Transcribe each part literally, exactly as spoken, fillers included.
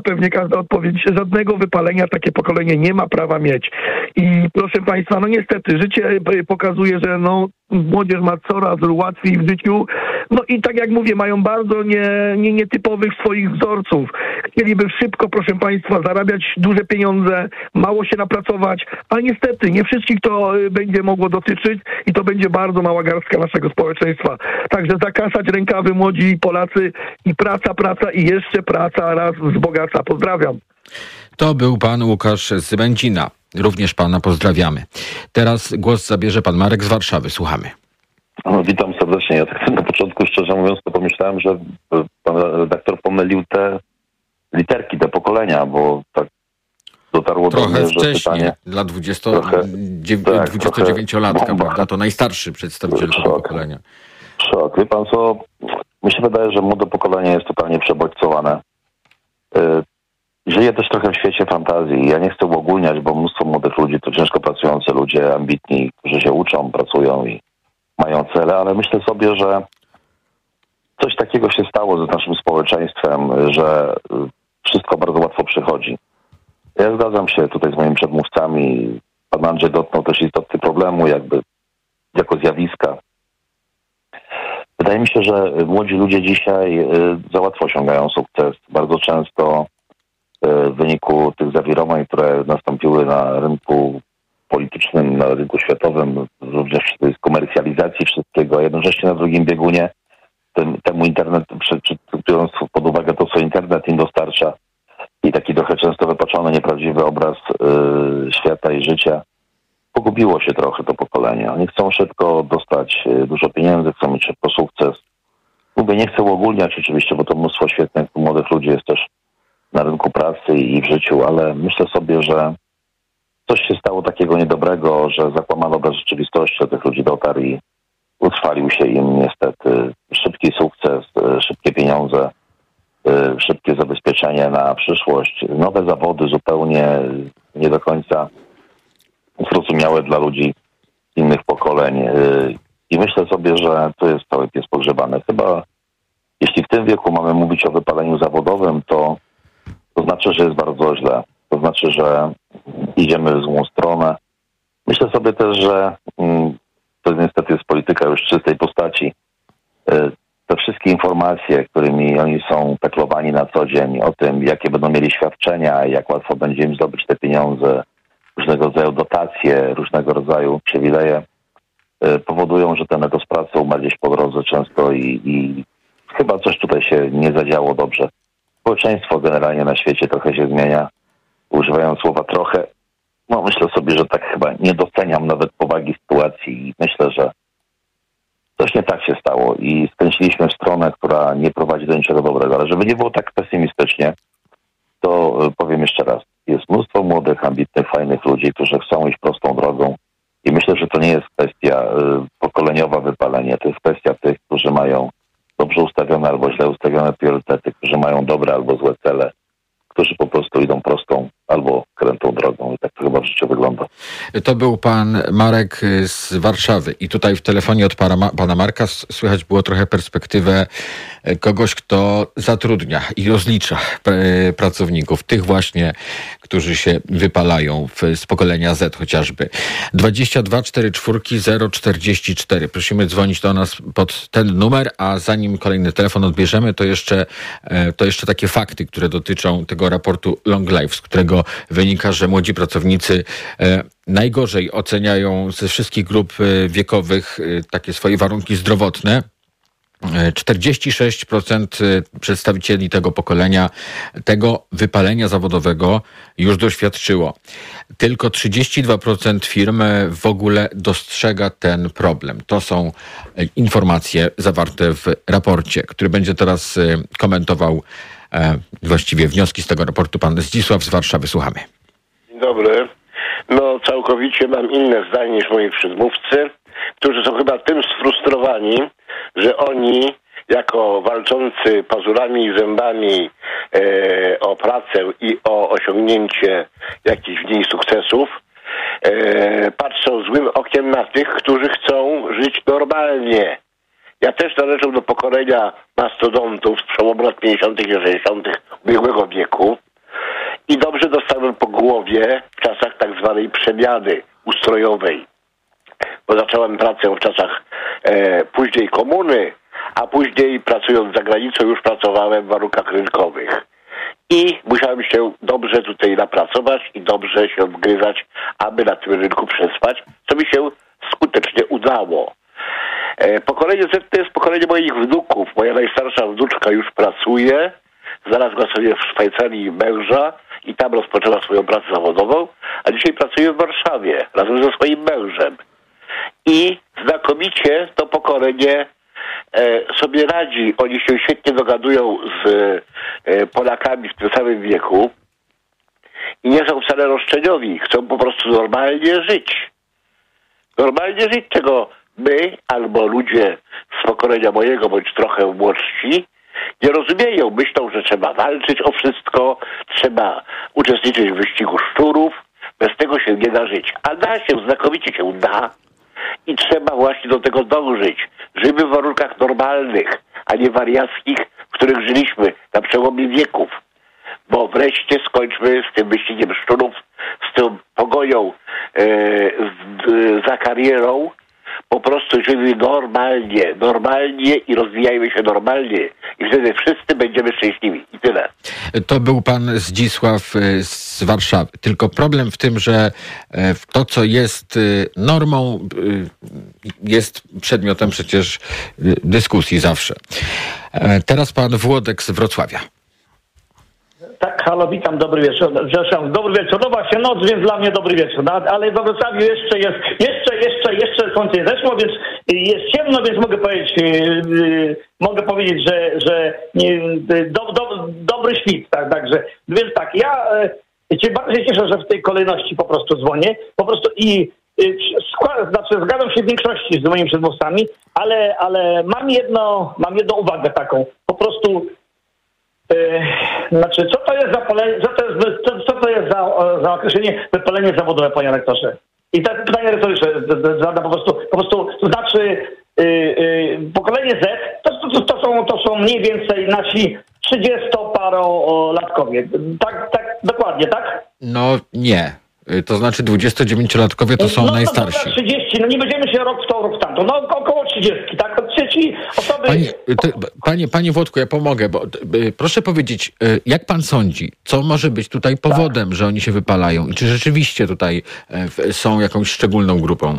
pewnie każda odpowiedź. Żadnego wypalenia takie pokolenie nie ma prawa mieć. I proszę państwa, no niestety, życie pokazuje, że no młodzież ma coraz łatwiej w życiu. No i tak jak mówię, mają bardzo nie, nie, nietypowych swoich wzorców. Chcieliby szybko, proszę państwa, zarabiać duże pieniądze, mało się napracować, a niestety nie wszystkich to będzie mogło dotyczyć i to będzie bardzo mała garstka naszego społeczeństwa. Także zakasać rękawy, młodzi Polacy, i praca, praca i jeszcze praca raz wzbogaca. Pozdrawiam. To był pan Łukasz z Będzina. Również pana pozdrawiamy. Teraz głos zabierze pan Marek z Warszawy. Słuchamy. No, witam serdecznie. Ja tak na początku, szczerze mówiąc, to pomyślałem, że pan redaktor pomylił te literki, te pokolenia, bo tak dotarło trochę do mnie, że wcześniej, pytanie... dla Tak, dwudziestolatka, prawda? To najstarszy przedstawiciel tego pokolenia. Szok. Wie pan co? Mi się wydaje, że młode pokolenie jest totalnie przebodźcowane. Yy, żyję też trochę w świecie fantazji. Ja nie chcę uogólniać, bo mnóstwo młodych ludzi to ciężko pracujący ludzie, ambitni, którzy się uczą, pracują i mają cele, ale myślę sobie, że coś takiego się stało z naszym społeczeństwem, że wszystko bardzo łatwo przychodzi. Ja zgadzam się tutaj z moimi przedmówcami. Pan Andrzej dotknął też istoty problemu, jakby jako zjawiska. Wydaje mi się, że młodzi ludzie dzisiaj za łatwo osiągają sukces. Bardzo często w wyniku tych zawirowań, które nastąpiły na rynku politycznym, na rynku światowym, również z komercjalizacji wszystkiego, a jednocześnie na drugim biegunie tym, temu internet, biorąc pod uwagę to, co internet im dostarcza i taki trochę często wypaczony, nieprawdziwy obraz yy, świata i życia, pogubiło się trochę to pokolenie. Oni chcą szybko dostać dużo pieniędzy, chcą mieć szybko sukces. Mówię, nie chcę uogólniać oczywiście, bo to mnóstwo świetnych młodych ludzi jest też na rynku pracy i w życiu, ale myślę sobie, że coś się stało takiego niedobrego, że zakłamano bez rzeczywistości, do tych ludzi dotarł i utrwalił się im niestety szybki sukces, szybkie pieniądze, szybkie zabezpieczenie na przyszłość, nowe zawody zupełnie nie do końca zrozumiałe dla ludzi innych pokoleń. I myślę sobie, że to jest cały pies pogrzebany. Chyba jeśli w tym wieku mamy mówić o wypaleniu zawodowym, to to znaczy, że jest bardzo źle. To znaczy, że idziemy w złą stronę. Myślę sobie też, że to niestety jest polityka już w czystej postaci. Te wszystkie informacje, którymi oni są peklowani na co dzień, o tym, jakie będą mieli świadczenia, jak łatwo będzie im zdobyć te pieniądze, różnego rodzaju dotacje, różnego rodzaju przywileje, powodują, że ten etos pracy ma gdzieś po drodze często i, i chyba coś tutaj się nie zadziało dobrze. Społeczeństwo generalnie na świecie trochę się zmienia. Używając słowa trochę, no myślę sobie, że tak chyba nie doceniam nawet powagi sytuacji i myślę, że coś nie tak się stało i skręciliśmy w stronę, która nie prowadzi do niczego dobrego. Ale żeby nie było tak pesymistycznie, to powiem jeszcze raz. Jest mnóstwo młodych, ambitnych, fajnych ludzi, którzy chcą iść prostą drogą i myślę, że to nie jest kwestia y, pokoleniowa wypalenia. To jest kwestia tych, którzy mają dobrze ustawione albo źle ustawione priorytety, którzy mają dobre albo złe cele, którzy po prostu idą prostą albo krętą drogą. I tak to chyba w życiu wygląda. To był pan Marek z Warszawy. I tutaj w telefonie od pana, pana Marka słychać było trochę perspektywę kogoś, kto zatrudnia i rozlicza pracowników. Tych właśnie, którzy się wypalają w, z pokolenia Z chociażby. dwadzieścia dwa czterdzieści cztery zero czterdzieści cztery. Prosimy dzwonić do nas pod ten numer, a zanim kolejny telefon odbierzemy, to jeszcze, to jeszcze takie fakty, które dotyczą tego raportu Long Life, z którego wynika, że młodzi pracownicy e, najgorzej oceniają ze wszystkich grup e, wiekowych e, takie swoje warunki zdrowotne. czterdzieści sześć procent przedstawicieli tego pokolenia tego wypalenia zawodowego już doświadczyło. Tylko trzydzieści dwa procent firm w ogóle dostrzega ten problem. To są informacje zawarte w raporcie, który będzie teraz komentował właściwie wnioski z tego raportu pan Zdzisław z Warszawy. Słuchamy. Dzień dobry. No całkowicie mam inne zdanie niż moi przedmówcy, którzy są chyba tym sfrustrowani, że oni jako walczący pazurami i zębami e, o pracę i o osiągnięcie jakichś w niej sukcesów e, patrzą złym okiem na tych, którzy chcą żyć normalnie. Ja też należę do pokolenia mastodontów z przełomu lat pięćdziesiątych i sześćdziesiątych ubiegłego wieku, I dobrze dostałem po głowie w czasach tak zwanej przemiany ustrojowej, bo zacząłem pracę w czasach e, później komuny, a później pracując za granicą już pracowałem w warunkach rynkowych. I musiałem się dobrze tutaj napracować i dobrze się wgryzać, aby na tym rynku przespać, co mi się skutecznie udało. E, pokolenie Z to jest pokolenie moich wnuków. Moja najstarsza wnuczka już pracuje, znalazła sobie w Szwajcarii męża i tam rozpoczęła swoją pracę zawodową, a dzisiaj pracuje w Warszawie razem ze swoim mężem. I znakomicie to pokolenie e, sobie radzi. Oni się świetnie dogadują z e, Polakami w tym samym wieku i nie są wcale roszczeniowi. Chcą po prostu normalnie żyć. Normalnie żyć, czego my albo ludzie z pokolenia mojego, bądź trochę młodsi, nie rozumieją. Myślą, że trzeba walczyć o wszystko, trzeba uczestniczyć w wyścigu szczurów. Bez tego się nie da żyć. A da się, znakomicie się da. I trzeba właśnie do tego dążyć. Żyjmy w warunkach normalnych, a nie wariackich, w których żyliśmy na przełomie wieków. Bo wreszcie skończmy z tym wyścigiem szczurów, z tą pogonią e, z, za karierą. Po prostu żyjmy normalnie, normalnie i rozwijajmy się normalnie. I wtedy wszyscy będziemy szczęśliwi. I tyle. To był pan Zdzisław z Warszawy. Tylko problem w tym, że to, co jest normą, jest przedmiotem przecież dyskusji zawsze. Teraz pan Włodek z Wrocławia. Tak, halo, witam, dobry wieczór. Przepraszam, dobry wieczór. No właśnie, noc, więc dla mnie dobry wieczór. No, ale we Wrocławiu jeszcze jest, jeszcze, jeszcze, jeszcze słońce nie zeszło, więc jest ciemno, więc mogę powiedzieć, yy, mogę powiedzieć, że, że yy, do, do, dobry świt, tak, także, więc tak, ja yy, bardzo się cieszę, że w tej kolejności po prostu dzwonię, po prostu i yy, skład, znaczy zgadzam się w większości z moimi przedmówcami, ale, ale mam jedno, mam jedną uwagę taką, po prostu Znaczy, co to jest za palenie, co to jest, co, co to jest za, za określenie wypalenie zawodowe, panie rektorze? I to pytanie retoryczne zadam po prostu, po prostu, to znaczy yy, yy, pokolenie Z, to, to, to, są, to są mniej więcej nasi trzydziestoparolatkowie. Tak, tak, dokładnie, tak? No nie. To znaczy dwudziestodziewięciolatkowie to są no, najstarsi. No trzydzieści, no nie będziemy się rok w to, rok w tamto. No około trzydzieści, tak? Trzeci osoby... Panie, to, panie, panie Włodku, ja pomogę, bo proszę powiedzieć, jak pan sądzi, co może być tutaj powodem, tak, że oni się wypalają i czy rzeczywiście tutaj są jakąś szczególną grupą?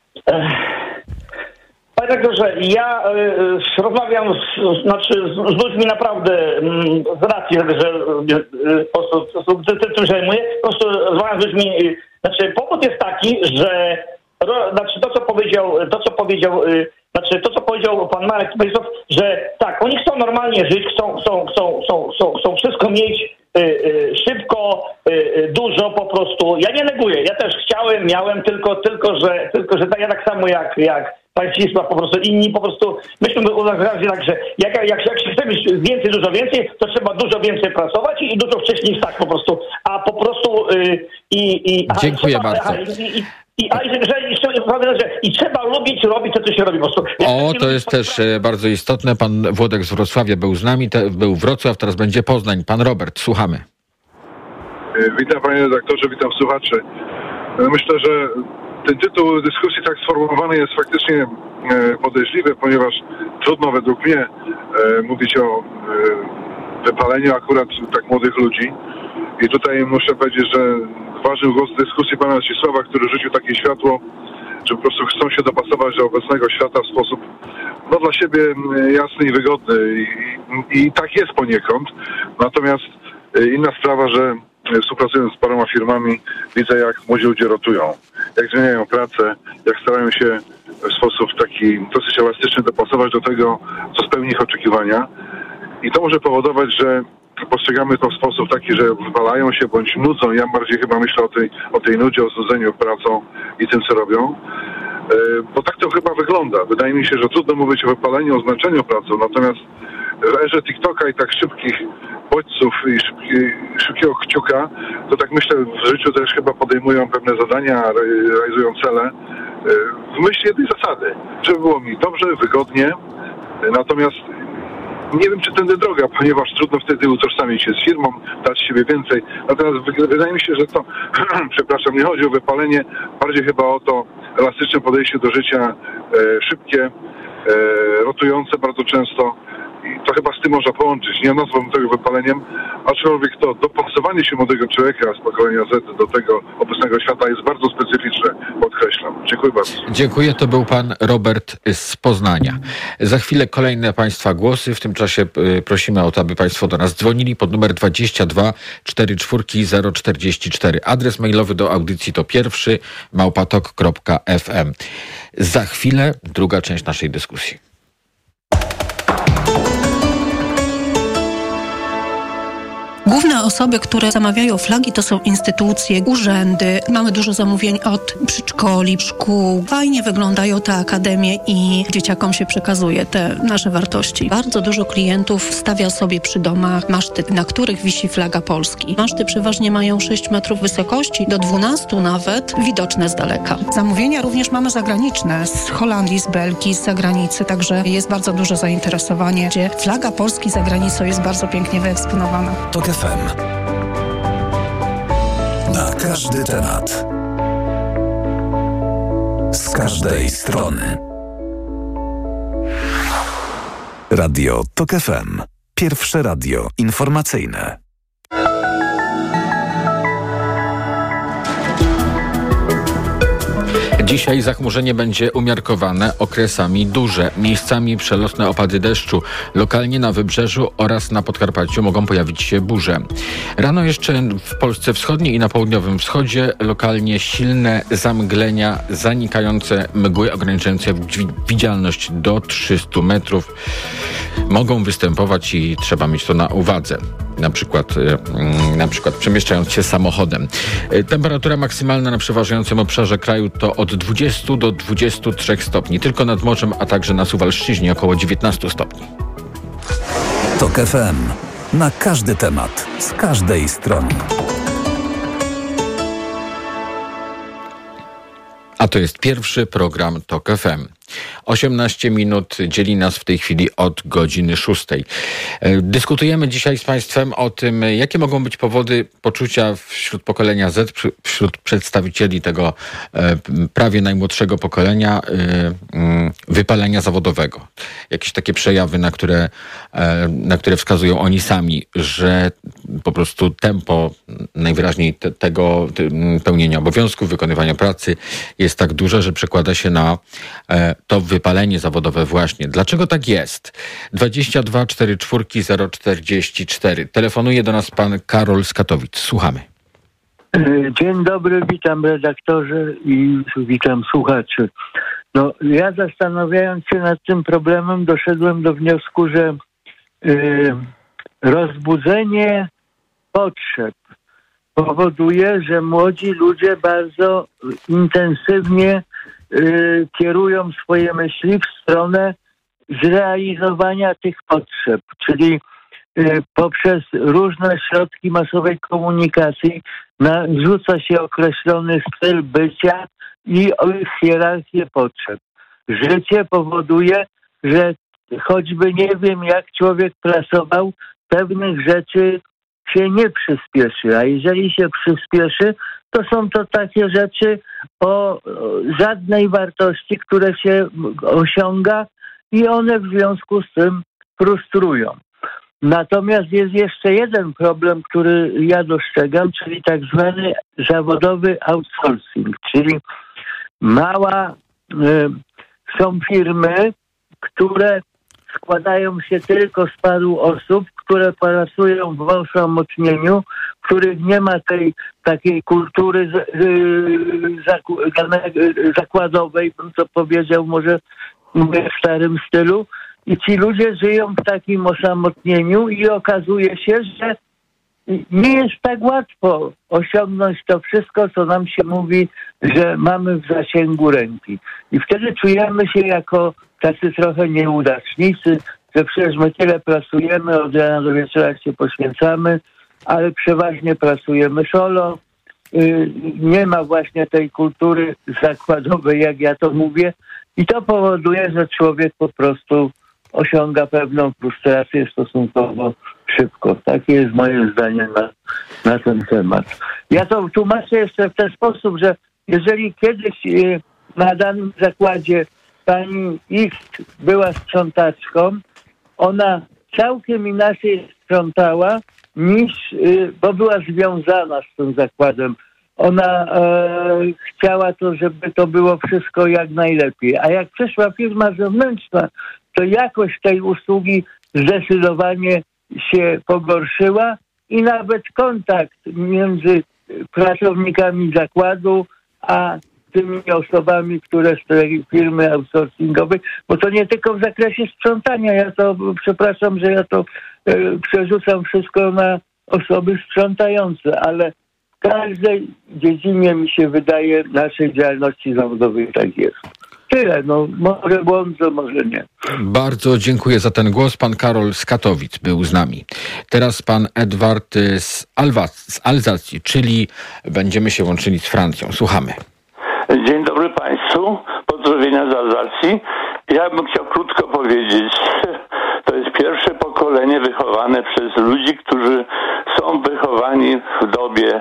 Panie rektorze, ja y, rozmawiam z, znaczy, z, z ludźmi naprawdę m, z racji, że y, po prostu tym zajmuję, po prostu rozmawiam z ludźmi, y, znaczy powód jest taki, że ro, znaczy to co powiedział, to co powiedział, y, znaczy to co powiedział pan Marek, że tak, oni chcą normalnie żyć, chcą, chcą, chcą, chcą, chcą, chcą wszystko mieć y, y, szybko, y, y, dużo po prostu. Ja nie neguję, ja też chciałem, miałem, tylko, tylko że, tylko, że tak, ja tak samo jak, jak pan Zdzisław, po prostu inni po prostu, myśmy uważali tak, że jak, jak, jak się chce mieć więcej, dużo więcej, to trzeba dużo więcej pracować i, i dużo wcześniej stać po prostu, a po prostu yy, i... i Dziękuję aha, bardzo. Aha, i, i, i, a, że, że, że, I trzeba lubić robić to, co się robi po prostu. O, to jest też bardzo istotne. Pan Włodek z Wrocławia był z nami, te, był Wrocław, teraz będzie Poznań. Pan Robert, słuchamy. Witam panie redaktorze, witam słuchaczy. Myślę, że ten tytuł dyskusji tak sformułowany jest faktycznie podejrzliwy, ponieważ trudno według mnie mówić o wypaleniu akurat tak młodych ludzi. I tutaj muszę powiedzieć, że ważył głos w dyskusji pana Zdzisława, który rzucił takie światło, że po prostu chcą się dopasować do obecnego świata w sposób no, dla siebie jasny i wygodny. I, i, i tak jest poniekąd. Natomiast inna sprawa, że współpracując z paroma firmami, widzę, jak młodzi ludzie rotują, jak zmieniają pracę, jak starają się w sposób taki dosyć elastyczny dopasować do tego, co spełni ich oczekiwania. I to może powodować, że postrzegamy to w sposób taki, że wypalają się bądź nudzą. Ja bardziej chyba myślę o tej, o tej nudzie, o znudzeniu pracą i tym, co robią. Bo tak to chyba wygląda. Wydaje mi się, że trudno mówić o wypaleniu, o zmęczeniu pracą, natomiast w erze TikToka i tak szybkich bodźców i szybki, szybkiego kciuka, to tak myślę, w życiu też chyba podejmują pewne zadania, realizują cele w myśl jednej zasady, żeby było mi dobrze, wygodnie, natomiast Nie wiem, czy tędy droga, ponieważ trudno wtedy utożsamić się z firmą, dać siebie więcej. Natomiast wydaje mi się, że to, przepraszam, nie chodzi o wypalenie, bardziej chyba o to elastyczne podejście do życia, e, szybkie, e, rotujące bardzo często. I to chyba z tym można połączyć. Nie nazwałbym tego wypaleniem, aczkolwiek to dopasowanie się młodego człowieka z pokolenia Z do tego obecnego świata jest bardzo specyficzne, podkreślam. Dziękuję bardzo. Dziękuję. To był pan Robert z Poznania. Za chwilę kolejne państwa głosy. W tym czasie prosimy o to, aby państwo do nas dzwonili pod numer dwadzieścia dwa czterdzieści cztery zero czterdzieści cztery. Adres mailowy do audycji to pierwszy małpatok kropka f m. Za chwilę druga część naszej dyskusji. Główne osoby, które zamawiają flagi, to są instytucje, urzędy. Mamy dużo zamówień od przedszkoli, szkół. Fajnie wyglądają te akademie i dzieciakom się przekazuje te nasze wartości. Bardzo dużo klientów stawia sobie przy domach maszty, na których wisi flaga Polski. Maszty przeważnie mają sześć metrów wysokości, do dwunastu nawet, widoczne z daleka. Zamówienia również mamy zagraniczne, z Holandii, z Belgii, z zagranicy, także jest bardzo duże zainteresowanie, gdzie flaga Polski za granicą jest bardzo pięknie wyeksponowana. Tok F M. Na każdy temat. Z każdej strony. Radio Tok F M. Pierwsze radio informacyjne. Dzisiaj zachmurzenie będzie umiarkowane, okresami duże. Miejscami przelotne opady deszczu. Lokalnie na Wybrzeżu oraz na Podkarpaciu mogą pojawić się burze. Rano jeszcze w Polsce Wschodniej i na południowym wschodzie lokalnie silne zamglenia, zanikające mgły ograniczające widzialność do trzystu metrów. Mogą występować i trzeba mieć to na uwadze. Na przykład, na przykład przemieszczając się samochodem. Temperatura maksymalna na przeważającym obszarze kraju to od dwudziestu do dwudziestu trzech stopni. Tylko nad morzem, a także na Suwalszczyźnie około dziewiętnastu stopni. Tok F M. Na każdy temat. Z każdej strony. A to jest pierwszy program Tok F M. osiemnaście minut dzieli nas w tej chwili od godziny szóstej. Dyskutujemy dzisiaj z Państwem o tym, jakie mogą być powody poczucia wśród pokolenia Z, wśród przedstawicieli tego prawie najmłodszego pokolenia wypalenia zawodowego. Jakieś takie przejawy, na które, na które wskazują oni sami, że po prostu tempo najwyraźniej te, tego te, pełnienia obowiązków, wykonywania pracy jest tak duże, że przekłada się na to wypalenie zawodowe właśnie. Dlaczego tak jest? dwadzieścia dwa czterdzieści cztery zero czterdzieści cztery. Telefonuje do nas pan Karol z Katowic. Słuchamy. Dzień dobry, witam redaktorze i witam słuchaczy. No, ja zastanawiając się nad tym problemem doszedłem do wniosku, że y, rozbudzenie potrzeb powoduje, że młodzi ludzie bardzo intensywnie y, kierują swoje myśli w stronę zrealizowania tych potrzeb, czyli y, poprzez różne środki masowej komunikacji narzuca się określony styl bycia i hierarchię potrzeb. Życie powoduje, że choćby nie wiem, jak człowiek pracował, pewnych rzeczy się nie przyspieszy, a jeżeli się przyspieszy, to są to takie rzeczy o żadnej wartości, które się osiąga i one w związku z tym frustrują. Natomiast jest jeszcze jeden problem, który ja dostrzegam, czyli tak zwany zawodowy outsourcing, czyli mała, y, są firmy, które składają się tylko z paru osób, które pracują w osamotnieniu, w których nie ma tej takiej kultury z, y, zaku, zakładowej, bym to powiedział, może mówię w starym stylu. I ci ludzie żyją w takim osamotnieniu i okazuje się, że nie jest tak łatwo osiągnąć to wszystko, co nam się mówi, że mamy w zasięgu ręki. I wtedy czujemy się jako tacy trochę nieudacznicy, że przecież my tyle pracujemy, od rana do wieczora się poświęcamy, ale przeważnie pracujemy solo. Nie ma właśnie tej kultury zakładowej, jak ja to mówię. I to powoduje, że człowiek po prostu osiąga pewną frustrację stosunkowo szybko. Takie jest moje zdanie na, na ten temat. Ja to tłumaczę jeszcze w ten sposób, że jeżeli kiedyś y, na danym zakładzie pani X była sprzątaczką, ona całkiem inaczej sprzątała niż, y, bo była związana z tym zakładem. Ona e, chciała to, żeby to było wszystko jak najlepiej. A jak przyszła firma zewnętrzna, to jakość tej usługi zdecydowanie się pogorszyła i nawet kontakt między pracownikami zakładu a tymi osobami, które z tej firmy outsourcingowej, bo to nie tylko w zakresie sprzątania. Ja to, przepraszam, że ja to e, przerzucam wszystko na osoby sprzątające, ale w każdej dziedzinie, mi się wydaje, naszej działalności zawodowej tak jest. Tyle, no może błądzę, może nie. Bardzo dziękuję za ten głos. Pan Karol z Katowic był z nami. Teraz pan Edward z, Alwa, z Alzacji, czyli będziemy się łączyli z Francją. Słuchamy. Dzień dobry Państwu. Pozdrowienia z Alzacji. Ja bym chciał krótko powiedzieć. To jest pierwsze pokolenie wychowane przez ludzi, którzy są wychowani w dobie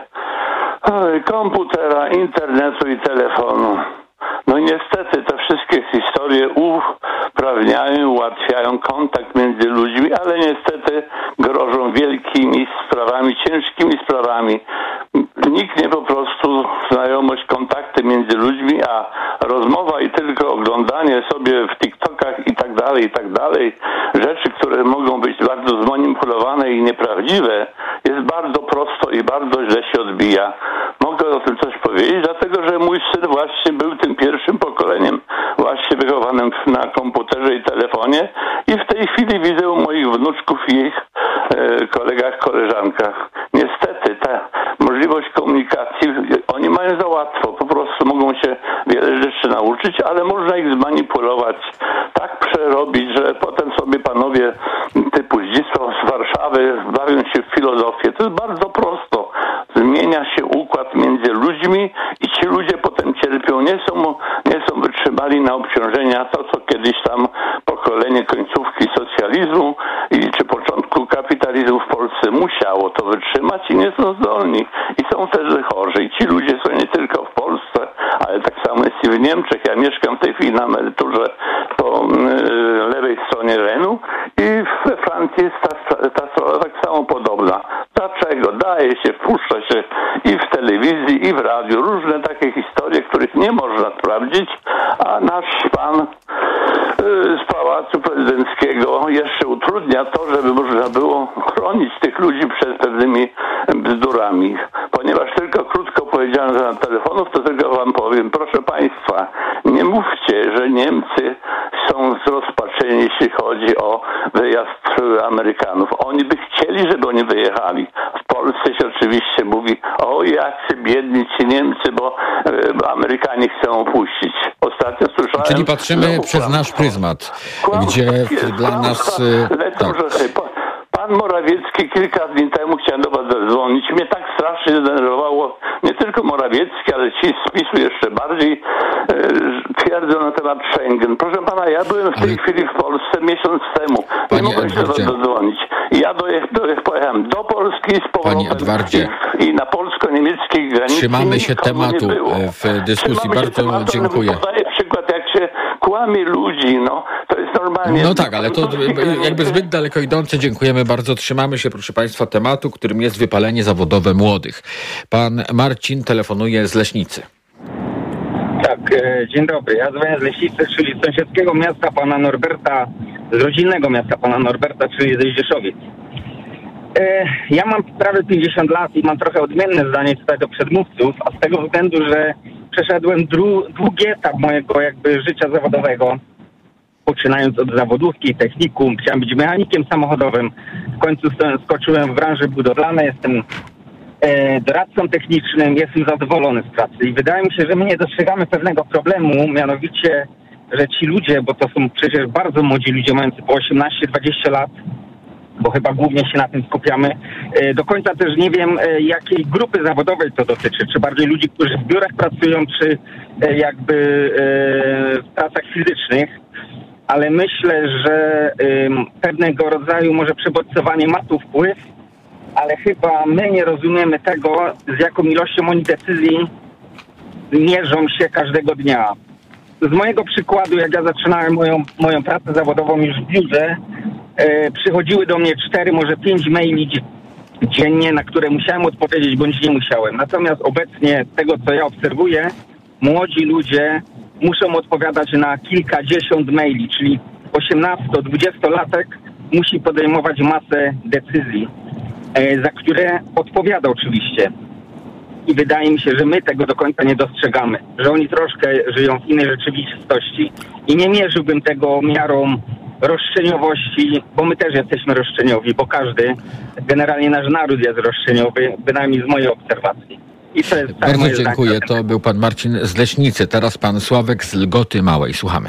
komputera, internetu i telefonu. No i niestety te wszystkie historie uprawniają, ułatwiają kontakt między ludźmi, ale niestety grożą wielkimi sprawami, ciężkimi sprawami. Nikt nie po prostu znajomość, kontakty między ludźmi, a rozmowa i tylko oglądanie sobie w TikTokach i tak dalej, i tak dalej, rzeczy, które mogą być bardzo zmanipulowane i nieprawdziwe, jest bardzo prosto i bardzo źle się odbija. Mogę o tym coś powiedzieć, dlatego że mój syn właśnie był tym pierwszym pokoleniem właśnie wychowanym na komputerze i telefonie i w tej chwili widzę u moich wnuczków i ich e, kolegach, koleżankach. Niestety ta możliwość komunikacji, oni mają za łatwo, po prostu mogą się wiele rzeczy nauczyć, ale można ich zmanipulować, tak przerobić, że potem sobie panowie typu Zdzisław z Warszawy bawią się w filozofię. To jest bardzo prosto. Zmienia się układ między ludźmi i ci ludzie potem cierpią. Nie są, nie są wytrzymali na obciążenia to, co kiedyś tam pokolenie końcówki socjalizmu i czy początku kapitalizmu w Polsce musiało to wytrzymać i nie są zdolni. I są wtedy chorzy. I ci ludzie są nie tylko w Polsce, ale tak samo jest i w Niemczech. Ja mieszkam w tej chwili na emeryturze po y, lewej stronie Renu i we Francji jest ta, ta strona tak samo podobna. Dlaczego? Daje się, wpuszcza się i w telewizji, i w radiu różne takie historie, których nie można sprawdzić, a nasz pan y, z Pałacu Prezydenckiego jeszcze utrudnia to, żeby można było chronić tych ludzi przed pewnymi bzdurami. Ponieważ tylko krótko powiedziałem na telefonów, to tylko wam powiem, proszę państwa, nie mówcie, że Niemcy są zrozpaczeni, jeśli chodzi o wyjazd Amerykanów. Oni by chcieli, żeby oni wyjechali. W Polsce się oczywiście mówi, o jacy biedni ci Niemcy, bo e, Amerykanie chcą opuścić. Ostatnio słyszałem... Czyli patrzymy przez nasz pryzmat, Kłamstwo gdzie jest, dla nas... Lecą, tak. że pan Morawiecki kilka dni temu chciałem do was zadzwonić. Mnie tak strasznie zdenerwowało, nie tylko Morawiecki, ale ci z PiSu jeszcze bardziej e, twierdzą na temat Schengen. Proszę pana, ja byłem w tej ale... chwili w Polsce miesiąc temu. Nie Panie mogłem się do was zadzwonić. Ja dojech, dojech, pojechałem do Polski z powrotem i, i na polsko-niemieckiej granicy trzymamy się tematu w dyskusji. Trzymamy bardzo tematu, dziękuję. Podaję przykład, jak się kłamie ludzi, no to jest normalnie. No tak, ale to jakby zbyt daleko idące. Dziękujemy bardzo. Trzymamy się, proszę państwa, tematu, którym jest wypalenie zawodowe młodych. Pan Marcin telefonuje z Leśnicy. Tak, e, dzień dobry. Ja dzwonię z Leśnicy, czyli z sąsiedzkiego miasta pana Norberta, z rodzinnego miasta pana Norberta, czyli ze Zdzieszowic. E, ja mam prawie pięćdziesiąt lat i mam trochę odmienne zdanie tutaj do przedmówców, a z tego względu, że przeszedłem dru- długi etap mojego jakby życia zawodowego, poczynając od zawodówki, technikum, chciałem być mechanikiem samochodowym, w końcu skoczyłem w branży budowlanej, jestem e, doradcą technicznym, jestem zadowolony z pracy i wydaje mi się, że my nie dostrzegamy pewnego problemu, mianowicie, że ci ludzie, bo to są przecież bardzo młodzi ludzie mający po osiemnaście dwadzieścia lat, bo chyba głównie się na tym skupiamy. E, do końca też nie wiem, e, jakiej grupy zawodowej to dotyczy, czy bardziej ludzi, którzy w biurach pracują, czy e, jakby e, w pracach fizycznych. ale myślę, że y, pewnego rodzaju może przebodźcowanie ma tu wpływ, ale chyba my nie rozumiemy tego, z jaką ilością oni decyzji mierzą się każdego dnia. Z mojego przykładu, jak ja zaczynałem moją, moją pracę zawodową już w biurze, y, przychodziły do mnie cztery, może pięć maili dziennie, na które musiałem odpowiedzieć, bądź nie musiałem. Natomiast obecnie, z tego co ja obserwuję, młodzi ludzie muszą odpowiadać na kilkadziesiąt maili, czyli osiemnastolatek musi podejmować masę decyzji, e, za które odpowiada oczywiście. I wydaje mi się, że my tego do końca nie dostrzegamy, że oni troszkę żyją w innej rzeczywistości i nie mierzyłbym tego miarą roszczeniowości, bo my też jesteśmy roszczeniowi, bo każdy, generalnie nasz naród jest roszczeniowy, bynajmniej z mojej obserwacji. I to jest Bardzo moje dziękuję. Zdanie. To był pan Marcin z Leśnicy. Teraz pan Sławek z Lgoty Małej. Słuchamy.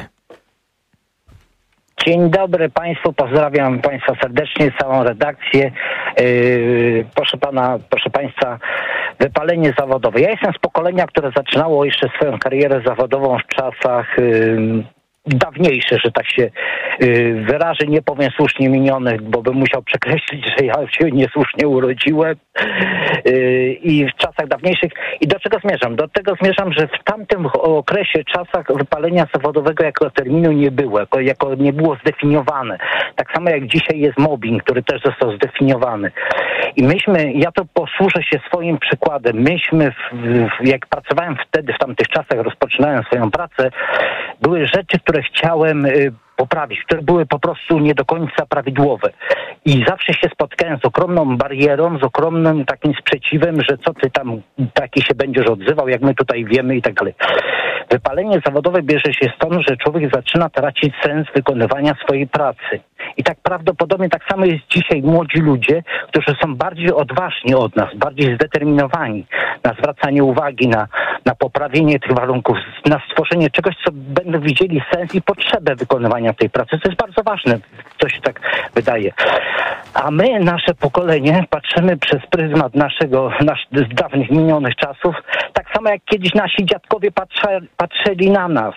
Dzień dobry Państwu, pozdrawiam Państwa serdecznie, całą redakcję. Yy, proszę pana, proszę Państwa, wypalenie zawodowe. Ja jestem z pokolenia, które zaczynało jeszcze swoją karierę zawodową w czasach yy, dawniejszych, że tak się yy, wyrażę, nie powiem słusznie minionych, bo bym musiał przekreślić, że ja się niesłusznie urodziłem yy, i w czasach dawniejszych. I do czego zmierzam? Do tego zmierzam, że w tamtym okresie, czasach wypalenia zawodowego jako terminu nie było, jako, jako nie było zdefiniowane. Tak samo jak dzisiaj jest mobbing, który też został zdefiniowany. I myśmy, ja to posłużę się swoim przykładem, myśmy, w, w, jak pracowałem wtedy, w tamtych czasach, rozpoczynałem swoją pracę, były rzeczy, które chciałem y, poprawić, które były po prostu nie do końca prawidłowe. I zawsze się spotkałem z ogromną barierą, z ogromnym takim sprzeciwem, że co ty tam taki się będziesz odzywał, jak my tutaj wiemy i tak dalej. Wypalenie zawodowe bierze się stąd, że człowiek zaczyna tracić sens wykonywania swojej pracy. I tak prawdopodobnie tak samo jest dzisiaj młodzi ludzie, którzy są bardziej odważni od nas, bardziej zdeterminowani na zwracanie uwagi, na, na poprawienie tych warunków, na stworzenie czegoś, co będą widzieli sens i potrzebę wykonywania tej pracy. To jest bardzo ważne, to się tak wydaje. A my, nasze pokolenie, patrzymy przez pryzmat naszego, nasz, z dawnych, minionych czasów, tak samo jak kiedyś nasi dziadkowie patrza, patrzyli na nas.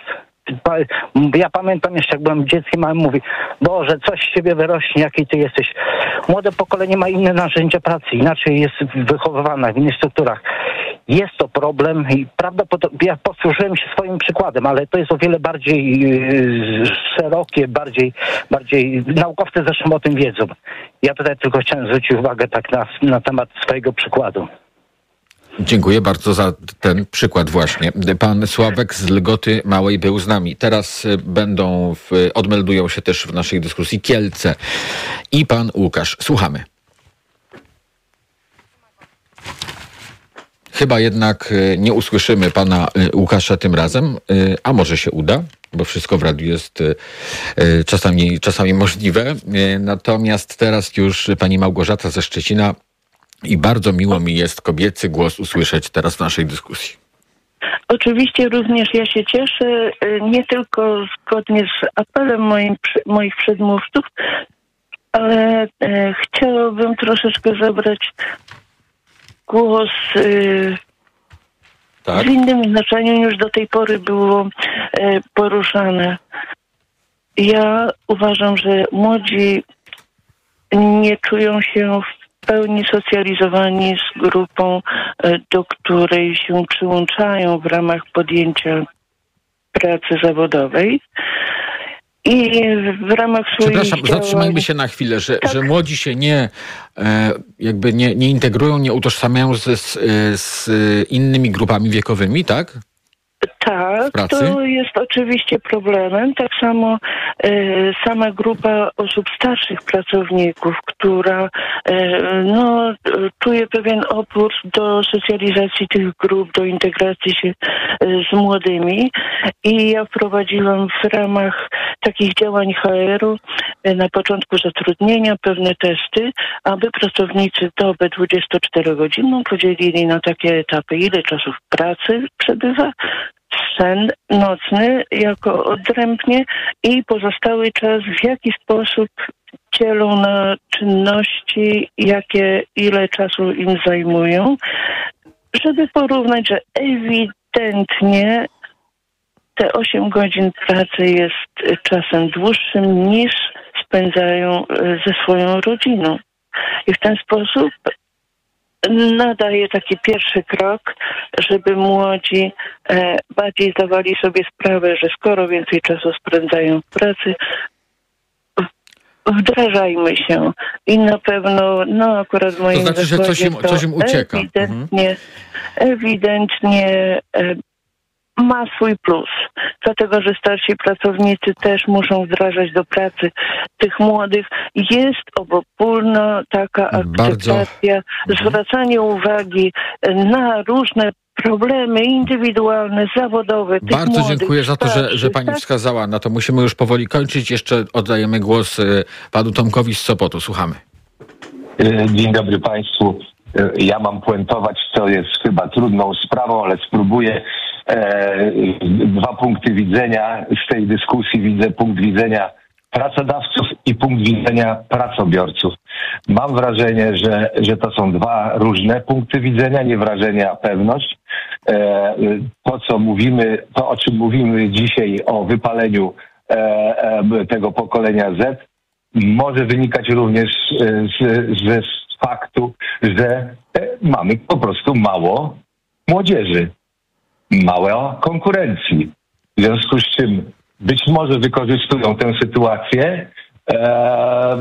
Ja pamiętam jeszcze, jak byłem dzieckiem, małem mówi, Boże, coś z ciebie wyrośnie, jaki ty jesteś. Młode pokolenie ma inne narzędzia pracy, inaczej jest wychowywane w innych strukturach. Jest to problem i prawdopodobnie ja posłużyłem się swoim przykładem, ale to jest o wiele bardziej yy, szerokie, bardziej, bardziej naukowcy zresztą o tym wiedzą. Ja tutaj tylko chciałem zwrócić uwagę tak na, na temat swojego przykładu. Dziękuję bardzo za ten przykład właśnie. Pan Sławek z Lgoty Małej był z nami. Teraz będą, w, odmeldują się też w naszej dyskusji Kielce i pan Łukasz. Słuchamy. Chyba jednak nie usłyszymy pana Łukasza tym razem, a może się uda, bo wszystko w radiu jest czasami, czasami możliwe. Natomiast teraz już pani Małgorzata ze Szczecina. I bardzo miło mi jest kobiecy głos usłyszeć teraz w naszej dyskusji. Oczywiście również ja się cieszę, nie tylko zgodnie z apelem moim, moich przedmówców, ale e, chciałabym troszeczkę zabrać głos e, tak? w innym znaczeniu niż do tej pory było e, poruszane. Ja uważam, że młodzi nie czują się w w pełni socjalizowani z grupą, do której się przyłączają w ramach podjęcia pracy zawodowej. I w ramach swoich Przepraszam, działań... zatrzymajmy się na chwilę, że, tak. że młodzi się nie e, jakby nie, nie integrują, nie utożsamiają z, z, z innymi grupami wiekowymi, tak? Tak, to jest oczywiście problemem. Tak samo e, sama grupa osób starszych pracowników, która e, no, czuje pewien opór do socjalizacji tych grup, do integracji się e, z młodymi. I ja wprowadziłam w ramach takich działań H R-u e, na początku zatrudnienia pewne testy, aby pracownicy dobę dwudziestoczterogodzinną podzielili na takie etapy, ile czasu w pracy przebywa, sen nocny jako odrębnie i pozostały czas, w jaki sposób dzielą na czynności, jakie, ile czasu im zajmują, żeby porównać, że ewidentnie te osiem godzin pracy jest czasem dłuższym niż spędzają ze swoją rodziną. I w ten sposób nadaje taki pierwszy krok, żeby młodzi e, bardziej zdawali sobie sprawę, że skoro więcej czasu spędzają w pracy, wdrażajmy się. I na pewno, no akurat w moim To znaczy, że coś im, coś im ucieka. Ewidentnie, mhm. ewidentnie e, ma swój plus. Dlatego, że starsi pracownicy też muszą wdrażać do pracy tych młodych. Jest obopólna taka akceptacja, Bardzo... zwracanie uwagi na różne problemy indywidualne, zawodowe. Tych Bardzo młodych, dziękuję za to, że, że pani tak? wskazała. Na to musimy już powoli kończyć. Jeszcze oddajemy głos y, panu Tomkowi z Sopotu. Słuchamy. Dzień dobry państwu. Ja mam puentować, co jest chyba trudną sprawą, ale spróbuję. E, dwa punkty widzenia z tej dyskusji. Widzę punkt widzenia pracodawców i punkt widzenia pracobiorców. Mam wrażenie, że, że to są dwa różne punkty widzenia, nie wrażenie, a pewność. E, to, co mówimy, to, o czym mówimy dzisiaj o wypaleniu e, e, tego pokolenia Z, może wynikać również z, z, z faktu, że e, mamy po prostu mało młodzieży. Małe konkurencji. W związku z czym być może wykorzystują tę sytuację, e,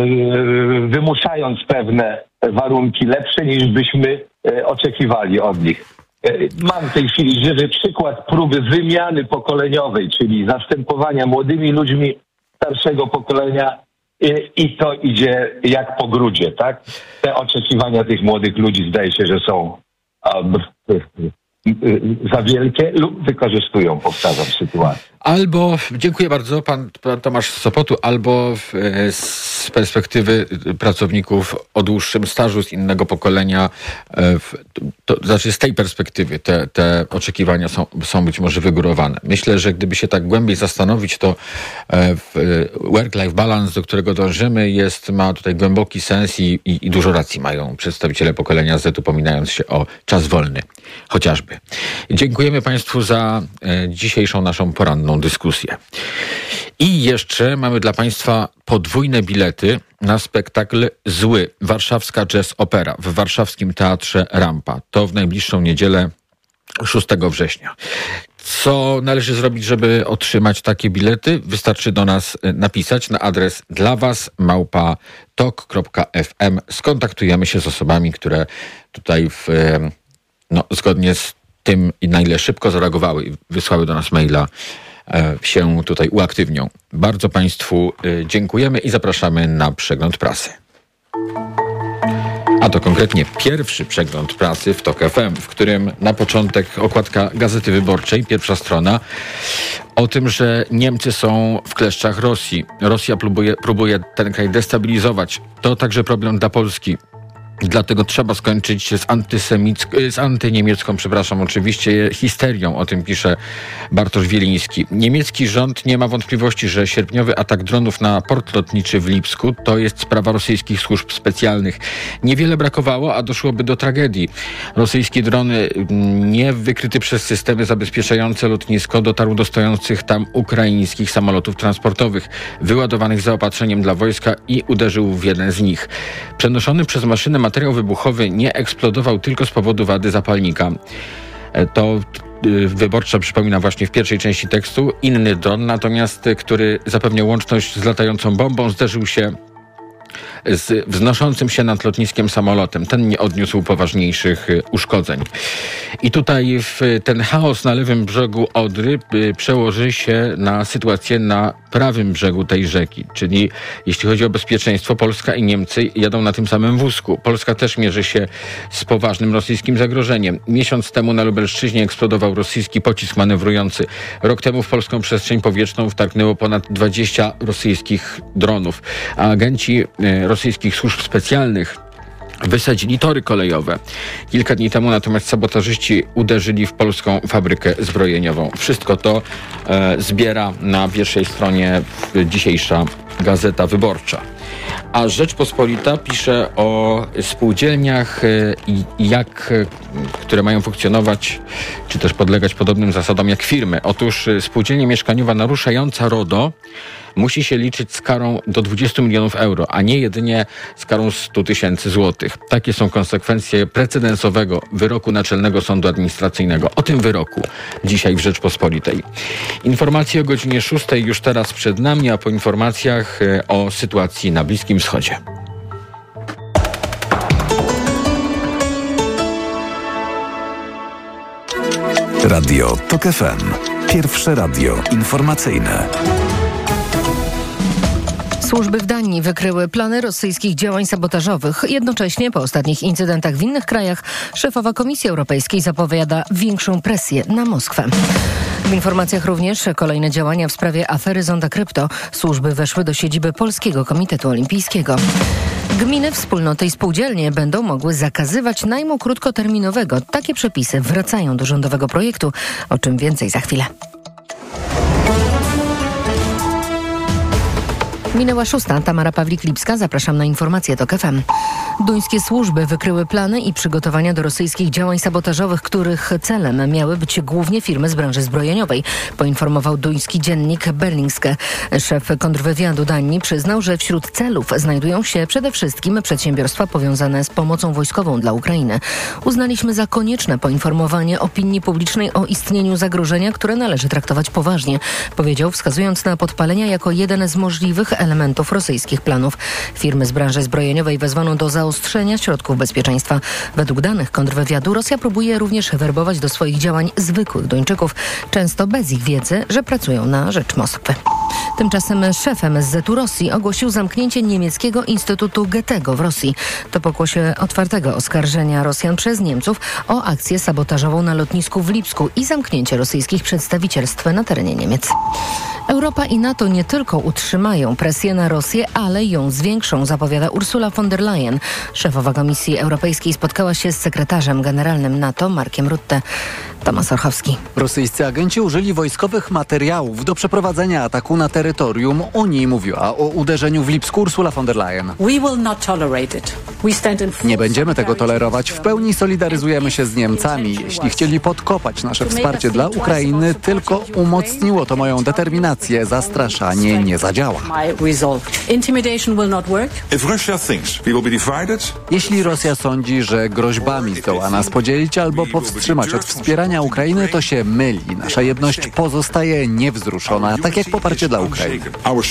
wymuszając pewne warunki lepsze niż byśmy e, oczekiwali od nich. E, mam w tej chwili żywy przykład próby wymiany pokoleniowej, czyli zastępowania młodymi ludźmi starszego pokolenia i, i to idzie jak po grudzie, tak? Te oczekiwania tych młodych ludzi zdaje się, że są e, za wielkie lub wykorzystują, powtarzam, sytuację. Albo, dziękuję bardzo, pan, pan Tomasz z Sopotu, albo w, z perspektywy pracowników o dłuższym stażu z innego pokolenia, w, to, to znaczy z tej perspektywy te, te oczekiwania są, są być może wygórowane. Myślę, że gdyby się tak głębiej zastanowić, to work-life balance, do którego dążymy, jest, ma tutaj głęboki sens i, i, i dużo racji mają przedstawiciele pokolenia Z, upominając się o czas wolny, chociażby. Dziękujemy państwu za e, dzisiejszą naszą poranną dyskusję. I jeszcze mamy dla państwa podwójne bilety na spektakl Zły, warszawska jazz opera w warszawskim Teatrze Rampa. To w najbliższą niedzielę szóstego września. Co należy zrobić, żeby otrzymać takie bilety? Wystarczy do nas napisać na adres dla was małpa tok kropka f m. Skontaktujemy się z osobami, które tutaj w, no, zgodnie z tym, na ile szybko zareagowały i wysłały do nas maila, się tutaj uaktywnią. Bardzo państwu dziękujemy i zapraszamy na przegląd prasy. A to konkretnie pierwszy przegląd prasy w TOK F M, w którym na początek okładka Gazety Wyborczej, pierwsza strona, o tym, że Niemcy są w kleszczach Rosji. Rosja próbuje, próbuje ten kraj destabilizować. To także problem dla Polski. Dlatego trzeba skończyć z, antysemicką, z antyniemiecką, przepraszam, oczywiście histerią, o tym pisze Bartosz Wieliński. Niemiecki rząd nie ma wątpliwości, że sierpniowy atak dronów na port lotniczy w Lipsku to jest sprawa rosyjskich służb specjalnych. Niewiele brakowało, a doszłoby do tragedii. Rosyjskie drony, nie wykryty przez systemy zabezpieczające lotnisko, dotarł do stojących tam ukraińskich samolotów transportowych, wyładowanych zaopatrzeniem dla wojska i uderzył w jeden z nich. Przenoszony przez maszynę materiał wybuchowy nie eksplodował tylko z powodu wady zapalnika. To Wyborcza przypomina właśnie w pierwszej części tekstu. Inny dron natomiast, który zapewniał łączność z latającą bombą, zderzył się z wznoszącym się nad lotniskiem samolotem. Ten nie odniósł poważniejszych uszkodzeń. I tutaj w ten chaos na lewym brzegu Odry przełoży się na sytuację na prawym brzegu tej rzeki. Czyli jeśli chodzi o bezpieczeństwo, Polska i Niemcy jadą na tym samym wózku. Polska też mierzy się z poważnym rosyjskim zagrożeniem. Miesiąc temu na Lubelszczyźnie eksplodował rosyjski pocisk manewrujący. Rok temu w polską przestrzeń powietrzną wtargnęło ponad dwadzieścia rosyjskich dronów. A agenci rosyjskich służb specjalnych wysadzili tory kolejowe. Kilka dni temu natomiast sabotażyści uderzyli w polską fabrykę zbrojeniową. Wszystko to e, zbiera na pierwszej stronie dzisiejsza Gazeta Wyborcza. A Rzeczpospolita pisze o spółdzielniach, jak, które mają funkcjonować, czy też podlegać podobnym zasadom jak firmy. Otóż spółdzielnia mieszkaniowa naruszająca RODO musi się liczyć z karą do dwudziestu milionów euro, a nie jedynie z karą stu tysięcy złotych. Takie są konsekwencje precedensowego wyroku Naczelnego Sądu Administracyjnego. O tym wyroku dzisiaj w Rzeczpospolitej. Informacje o godzinie szóstej już teraz przed nami, a po informacjach o sytuacji na Bliskim Wschodzie. Radio TOK F M. Pierwsze radio informacyjne. Służby w Danii wykryły plany rosyjskich działań sabotażowych. Jednocześnie po ostatnich incydentach w innych krajach szefowa Komisji Europejskiej zapowiada większą presję na Moskwę. W informacjach również kolejne działania w sprawie afery Zonda Krypto. Służby weszły do siedziby Polskiego Komitetu Olimpijskiego. Gminy, wspólnoty i spółdzielnie będą mogły zakazywać najmu krótkoterminowego. Takie przepisy wracają do rządowego projektu, o czym więcej za chwilę. Minęła szósta. Tamara Pawlik-Lipska. Zapraszam na informacje TOK F M. Duńskie służby wykryły plany i przygotowania do rosyjskich działań sabotażowych, których celem miały być głównie firmy z branży zbrojeniowej, poinformował duński dziennik Berlingske. Szef kontrwywiadu Danii przyznał, że wśród celów znajdują się przede wszystkim przedsiębiorstwa powiązane z pomocą wojskową dla Ukrainy. Uznaliśmy za konieczne poinformowanie opinii publicznej o istnieniu zagrożenia, które należy traktować poważnie, powiedział, wskazując na podpalenia jako jeden z możliwych elementów rosyjskich planów. Firmy z branży zbrojeniowej wezwano do zaostrzenia środków bezpieczeństwa. Według danych kontrwywiadu Rosja próbuje również werbować do swoich działań zwykłych Duńczyków, często bez ich wiedzy, że pracują na rzecz Moskwy. Tymczasem szef M S Z-u Rosji ogłosił zamknięcie niemieckiego Instytutu Goethego w Rosji. To pokłosie otwartego oskarżenia Rosjan przez Niemców o akcję sabotażową na lotnisku w Lipsku i zamknięcie rosyjskich przedstawicielstw na terenie Niemiec. Europa i NATO nie tylko utrzymają presję na Rosję, ale ją zwiększą, zapowiada Ursula von der Leyen. Szefowa Komisji Europejskiej spotkała się z sekretarzem generalnym NATO Markiem Rutte. Tomasz Orchowski. Rosyjscy agenci użyli wojskowych materiałów do przeprowadzenia ataku na terytorium Unii, mówiła o uderzeniu w Lipsku Ursula von der Leyen. Nie będziemy tego tolerować. W pełni solidaryzujemy się z Niemcami. Jeśli chcieli podkopać nasze wsparcie dla Ukrainy, tylko umocniło to moją determinację. Zastraszanie nie zadziała. Jeśli Rosja sądzi, że groźbami zdoła nas podzielić albo powstrzymać od wspierania Ukrainy, to się myli. Nasza jedność pozostaje niewzruszona, tak jak poparcie dla Ukrainy.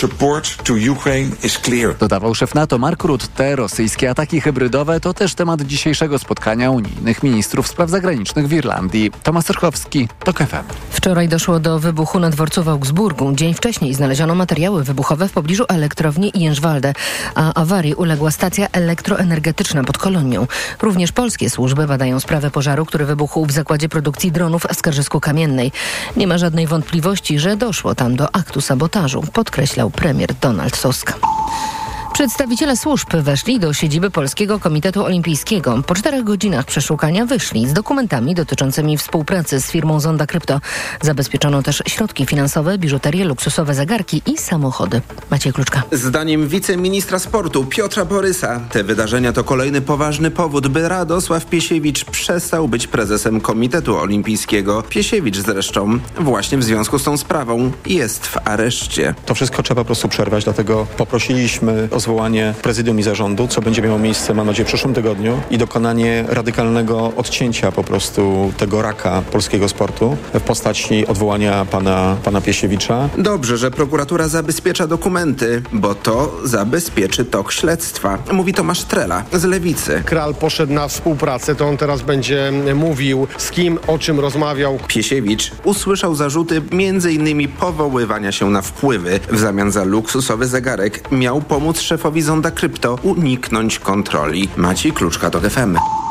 Dodawał szef NATO Mark Rutte. Rosyjskie ataki hybrydowe to też temat dzisiejszego spotkania unijnych ministrów spraw zagranicznych w Irlandii. Tomasz Orchowski, TOK F M. Wczoraj doszło do wybuchu na dworcu w Augsburgu. Dzień wcześniej znaleziono materiały wybuchowe w pobliżu elektrowni Jężwalde, a awarii uległa stacja elektroenergetyczna pod Kolonią. Również polskie służby badają sprawę pożaru, który wybuchł w zakładzie produkcji dronów w Skarżysku Kamiennej. Nie ma żadnej wątpliwości, że doszło tam do aktu sabotażu, podkreślał premier Donald Tusk. Przedstawiciele służb weszli do siedziby Polskiego Komitetu Olimpijskiego. Po czterech godzinach przeszukania wyszli z dokumentami dotyczącymi współpracy z firmą Zonda Krypto. Zabezpieczono też środki finansowe, biżuterię, luksusowe zegarki i samochody. Maciej Kluczka. Zdaniem wiceministra sportu Piotra Borysa te wydarzenia to kolejny poważny powód, by Radosław Piesiewicz przestał być prezesem Komitetu Olimpijskiego. Piesiewicz zresztą właśnie w związku z tą sprawą jest w areszcie. To wszystko trzeba po prostu przerwać, dlatego poprosiliśmy o zwołanie prezydium i zarządu, co będzie miało miejsce, mam nadzieję, w przyszłym tygodniu i dokonanie radykalnego odcięcia po prostu tego raka polskiego sportu w postaci odwołania pana, pana Piesiewicza. Dobrze, że prokuratura zabezpiecza dokumenty, bo to zabezpieczy tok śledztwa, mówi Tomasz Trela z Lewicy. Kral poszedł na współpracę, to on teraz będzie mówił, z kim, o czym rozmawiał. Piesiewicz usłyszał zarzuty między innymi powoływania się na wpływy. W zamian za luksusowy zegarek miał pomóc szefowi Zonda Krypto uniknąć kontroli. Maciej Kluczka, TOK F M.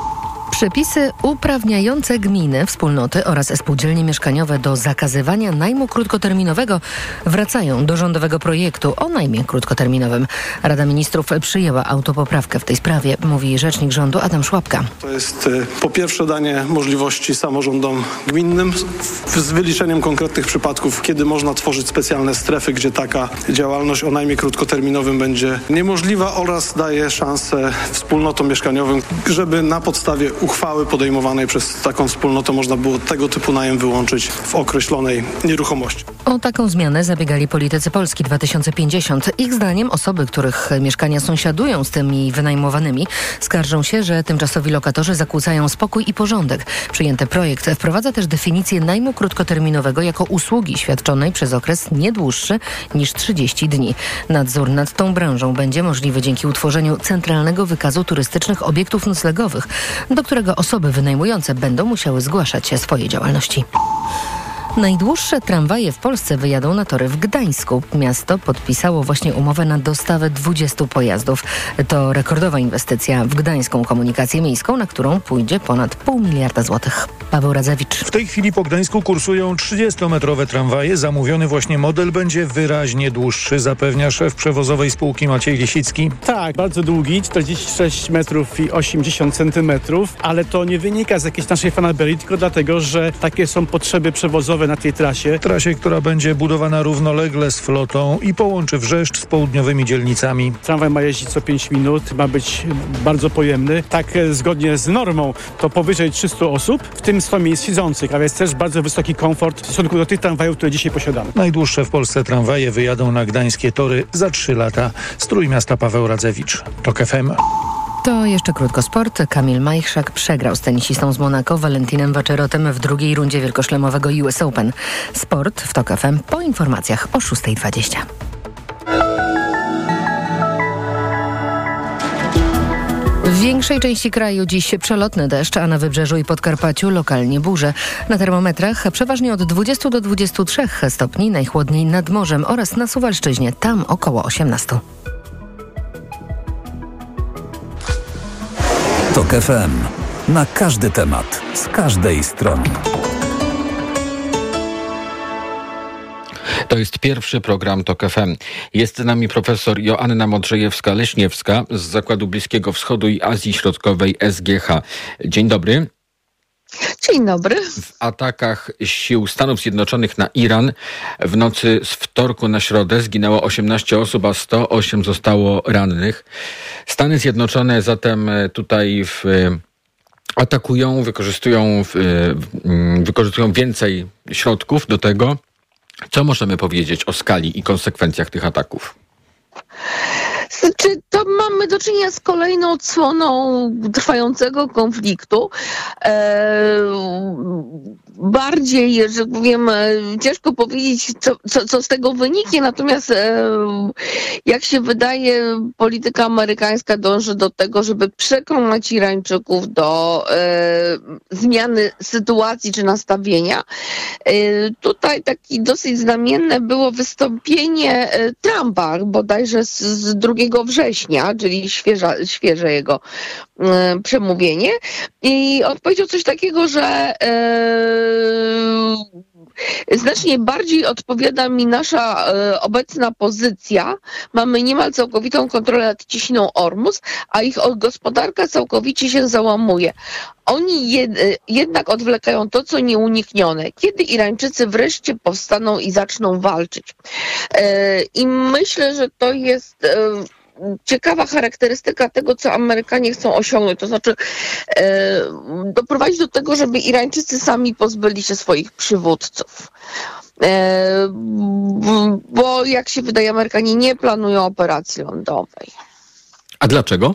Przepisy uprawniające gminy, wspólnoty oraz spółdzielnie mieszkaniowe do zakazywania najmu krótkoterminowego wracają do rządowego projektu o najmie krótkoterminowym. Rada Ministrów przyjęła autopoprawkę w tej sprawie, mówi rzecznik rządu Adam Szłapka. To jest po pierwsze danie możliwości samorządom gminnym z wyliczeniem konkretnych przypadków, kiedy można tworzyć specjalne strefy, gdzie taka działalność o najmie krótkoterminowym będzie niemożliwa, oraz daje szansę wspólnotom mieszkaniowym, żeby na podstawie uchwały podejmowanej przez taką wspólnotę można było tego typu najem wyłączyć w określonej nieruchomości. O taką zmianę zabiegali politycy Polski dwa tysiące pięćdziesiąt. Ich zdaniem osoby, których mieszkania sąsiadują z tymi wynajmowanymi, skarżą się, że tymczasowi lokatorzy zakłócają spokój i porządek. Przyjęty projekt wprowadza też definicję najmu krótkoterminowego jako usługi świadczonej przez okres nie dłuższy niż trzydzieści dni. Nadzór nad tą branżą będzie możliwy dzięki utworzeniu Centralnego Wykazu Turystycznych Obiektów Noclegowych, do którego osoby wynajmujące będą musiały zgłaszać swoje działalności. Najdłuższe tramwaje w Polsce wyjadą na tory w Gdańsku. Miasto podpisało właśnie umowę na dostawę dwudziestu pojazdów. To rekordowa inwestycja w gdańską komunikację miejską, na którą pójdzie ponad pół miliarda złotych. Paweł Radzewicz. W tej chwili po Gdańsku kursują trzydziestometrowe tramwaje. Zamówiony właśnie model będzie wyraźnie dłuższy, zapewnia szef przewozowej spółki Maciej Lisicki. Tak, bardzo długi, czterdzieści sześć metrów i osiemdziesiąt centymetrów, ale to nie wynika z jakiejś naszej fanaberii, tylko dlatego, że takie są potrzeby przewozowe na tej trasie. Trasie, która będzie budowana równolegle z flotą i połączy Wrzeszcz z południowymi dzielnicami. Tramwaj ma jeździć co pięć minut, ma być bardzo pojemny. Tak zgodnie z normą to powyżej trzystu osób, w tym sto miejsc siedzących, a więc też bardzo wysoki komfort w stosunku do tych tramwajów, które dzisiaj posiadamy. Najdłuższe w Polsce tramwaje wyjadą na gdańskie tory za trzy lata. Z Trójmiasta Paweł Radzewicz. Tok F M. To jeszcze krótko sport. Kamil Majchrzak przegrał z tenisistą z Monako Valentinem Vaccerotem w drugiej rundzie wielkoszlemowego U S Open. Sport w Tok F M po informacjach o szósta dwadzieścia. W większej części kraju dziś przelotny deszcz, a na wybrzeżu i Podkarpaciu lokalnie burze. Na termometrach przeważnie od dwudziestu do dwudziestu trzech stopni, najchłodniej nad morzem oraz na Suwalszczyźnie, tam około osiemnastu. Tok F M. Na każdy temat, z każdej strony. To jest pierwszy program Tok F M. Jest z nami profesor Joanna Modrzejewska-Leśniewska z Zakładu Bliskiego Wschodu i Azji Środkowej S G H. Dzień dobry. Dzień dobry. W atakach sił Stanów Zjednoczonych na Iran w nocy z wtorku na środę zginęło osiemnaście osób, a sto osiem zostało rannych. Stany Zjednoczone zatem tutaj w, atakują, wykorzystują, wykorzystują więcej środków do tego. Co możemy powiedzieć o skali i konsekwencjach tych ataków? Znaczy, to mamy do czynienia z kolejną odsłoną trwającego konfliktu. E, bardziej, że powiem, ciężko powiedzieć, co, co, co z tego wyniknie, natomiast e, jak się wydaje, polityka amerykańska dąży do tego, żeby przekonać Irańczyków do e, zmiany sytuacji czy nastawienia. E, tutaj taki dosyć znamienne było wystąpienie e, Trumpa, bodajże z, z drugiego września, czyli świeża, świeże jego e, przemówienie. I odpowiedział coś takiego, że e, znacznie bardziej odpowiada mi nasza e, obecna pozycja. Mamy niemal całkowitą kontrolę nad cieśniną Ormus, a ich gospodarka całkowicie się załamuje. Oni jed, jednak odwlekają to, co nieuniknione. Kiedy Irańczycy wreszcie powstaną i zaczną walczyć. E, I myślę, że to jest e, ciekawa charakterystyka tego, co Amerykanie chcą osiągnąć. To znaczy e, doprowadzić do tego, żeby Irańczycy sami pozbyli się swoich przywódców. E, bo jak się wydaje, Amerykanie nie planują operacji lądowej. A dlaczego?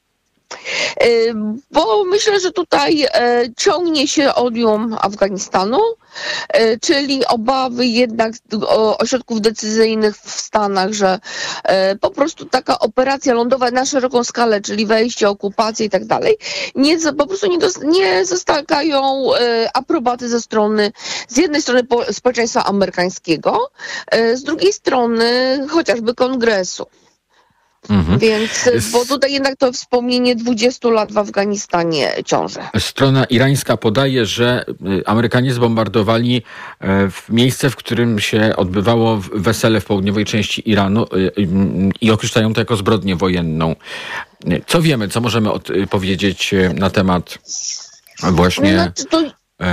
Bo myślę, że tutaj ciągnie się odium Afganistanu, czyli obawy jednak ośrodków decyzyjnych w Stanach, że po prostu taka operacja lądowa na szeroką skalę, czyli wejście, okupacja i tak dalej, nie, po prostu nie, dos, nie zyskają aprobaty ze strony, z jednej strony społeczeństwa amerykańskiego, z drugiej strony chociażby Kongresu. Mhm. Więc, bo tutaj jednak to wspomnienie dwudziestu lat w Afganistanie ciąży. Strona irańska podaje, że Amerykanie zbombardowali miejsce, w którym się odbywało wesele w południowej części Iranu i określają to jako zbrodnię wojenną. Co wiemy, co możemy od, powiedzieć na temat właśnie, no, to...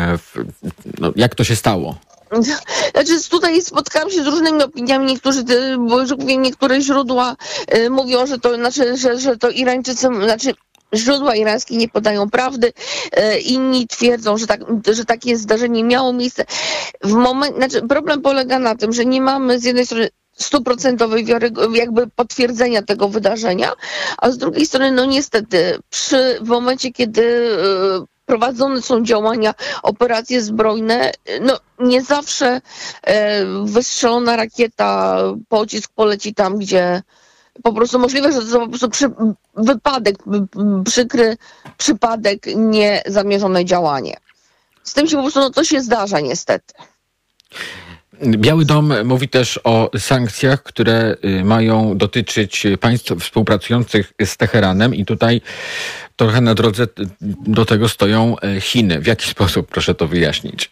no, jak to się stało? Znaczy tutaj spotkałam się z różnymi opiniami. Niektórzy, bo że powiem, niektóre źródła y, mówią, że to znaczy, że, że to Irańczycy, znaczy źródła irańskie nie podają prawdy. Y, inni twierdzą, że, tak, że takie zdarzenie miało miejsce. W moment, znaczy problem polega na tym, że nie mamy z jednej strony stuprocentowej wiary, jakby potwierdzenia tego wydarzenia, a z drugiej strony, no niestety, przy, w momencie, kiedy y, prowadzone są działania, operacje zbrojne, no nie zawsze e, wystrzelona rakieta, pocisk poleci tam, gdzie po prostu możliwe, że to po prostu przy, wypadek, przykry przypadek, niezamierzone działanie. Z tym się po prostu, no to się zdarza niestety. Biały Dom mówi też o sankcjach, które mają dotyczyć państw współpracujących z Teheranem i tutaj trochę na drodze do tego stoją Chiny. W jaki sposób, proszę to wyjaśnić?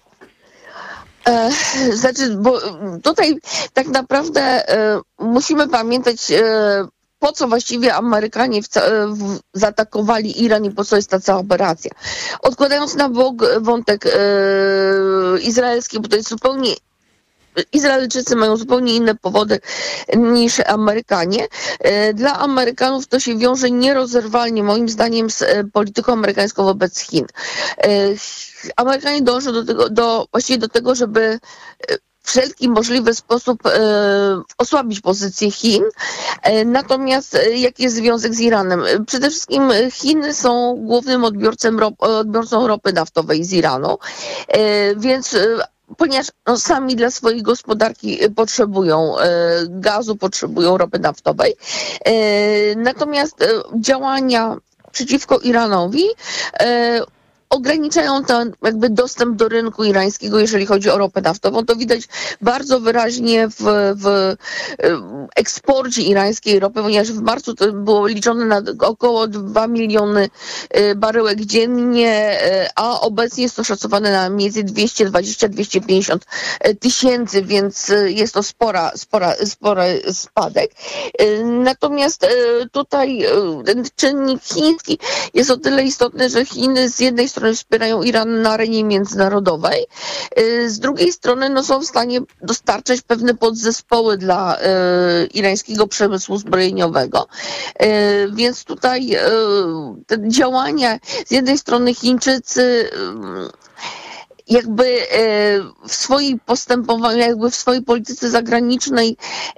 E, znaczy, bo tutaj tak naprawdę e, musimy pamiętać, e, po co właściwie Amerykanie w, w, zaatakowali Iran i po co jest ta cała operacja. Odkładając na bok wątek e, izraelski, bo to jest zupełnie Izraelczycy mają zupełnie inne powody niż Amerykanie. Dla Amerykanów to się wiąże nierozerwalnie, moim zdaniem, z polityką amerykańską wobec Chin. Amerykanie dążą do tego, do, właściwie do tego, żeby w wszelki możliwy sposób e, osłabić pozycję Chin. E, natomiast e, jaki jest związek z Iranem? Przede wszystkim Chiny są głównym odbiorcą, rop, odbiorcą ropy naftowej z Iranu, e, więc e, ponieważ no, sami dla swojej gospodarki potrzebują e, gazu, potrzebują ropy naftowej. E, natomiast e, działania przeciwko Iranowi e, ograniczają ten jakby dostęp do rynku irańskiego, jeżeli chodzi o ropę naftową. To widać bardzo wyraźnie w, w eksporcie irańskiej ropy, ponieważ w marcu to było liczone na około dwa miliony baryłek dziennie, a obecnie jest to szacowane na między dwieście dwadzieścia do dwustu pięćdziesięciu tysięcy, więc jest to spora, spora, spory spadek. Natomiast tutaj ten czynnik chiński jest o tyle istotny, że Chiny z jednej strony wspierają Iran na arenie międzynarodowej, z drugiej strony no, są w stanie dostarczać pewne podzespoły dla e, irańskiego przemysłu zbrojeniowego. E, więc tutaj e, te działania, z jednej strony Chińczycy e, jakby w swojej postępowaniu, jakby w swojej polityce zagranicznej,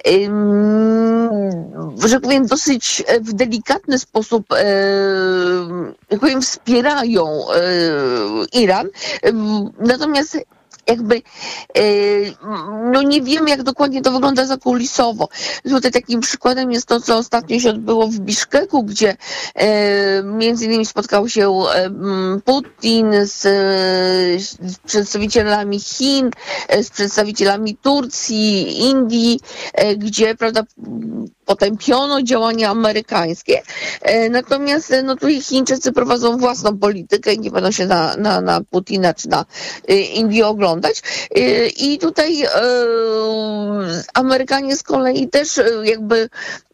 że tak powiem, dosyć w delikatny sposób, jak powiem, wspierają Iran. Natomiast jakby no nie wiemy, jak dokładnie to wygląda zakulisowo. Tutaj takim przykładem jest to, co ostatnio się odbyło w Biszkeku, gdzie między innymi spotkał się Putin z, z przedstawicielami Chin, z przedstawicielami Turcji, Indii, gdzie, prawda, potępiono działania amerykańskie. Natomiast no tutaj Chińczycy prowadzą własną politykę i nie będą się na, na, na Putina czy na Indię oglądać. I tutaj Amerykanie z kolei też jakby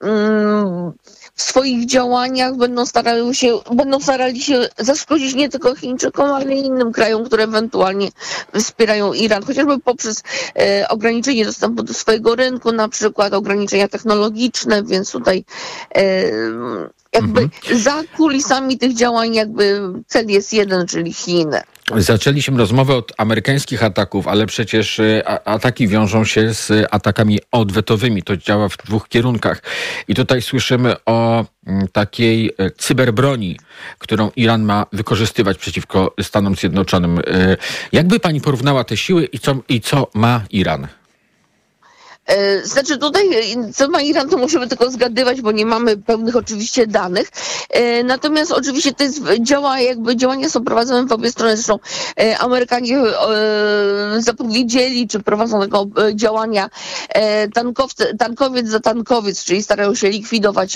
w swoich działaniach będą starali się, będą starali się zaszkodzić nie tylko Chińczykom, ale i innym krajom, które ewentualnie wspierają Iran, chociażby poprzez e, ograniczenie dostępu do swojego rynku, na przykład ograniczenia technologiczne, więc tutaj e, jakby mhm. za kulisami tych działań jakby cel jest jeden, czyli Chiny. Zaczęliśmy rozmowę od amerykańskich ataków, ale przecież ataki wiążą się z atakami odwetowymi. To działa w dwóch kierunkach. I tutaj słyszymy o takiej cyberbroni, którą Iran ma wykorzystywać przeciwko Stanom Zjednoczonym. Jakby pani porównała te siły i co, i co ma Iran? Znaczy tutaj, co ma Iran, to musimy tylko zgadywać, bo nie mamy pełnych oczywiście danych. Natomiast oczywiście to jest, działa, jakby działania są prowadzone w obie strony. Zresztą Amerykanie zapowiedzieli, czy prowadzonego działania tankowce, tankowiec za tankowiec, czyli starają się likwidować.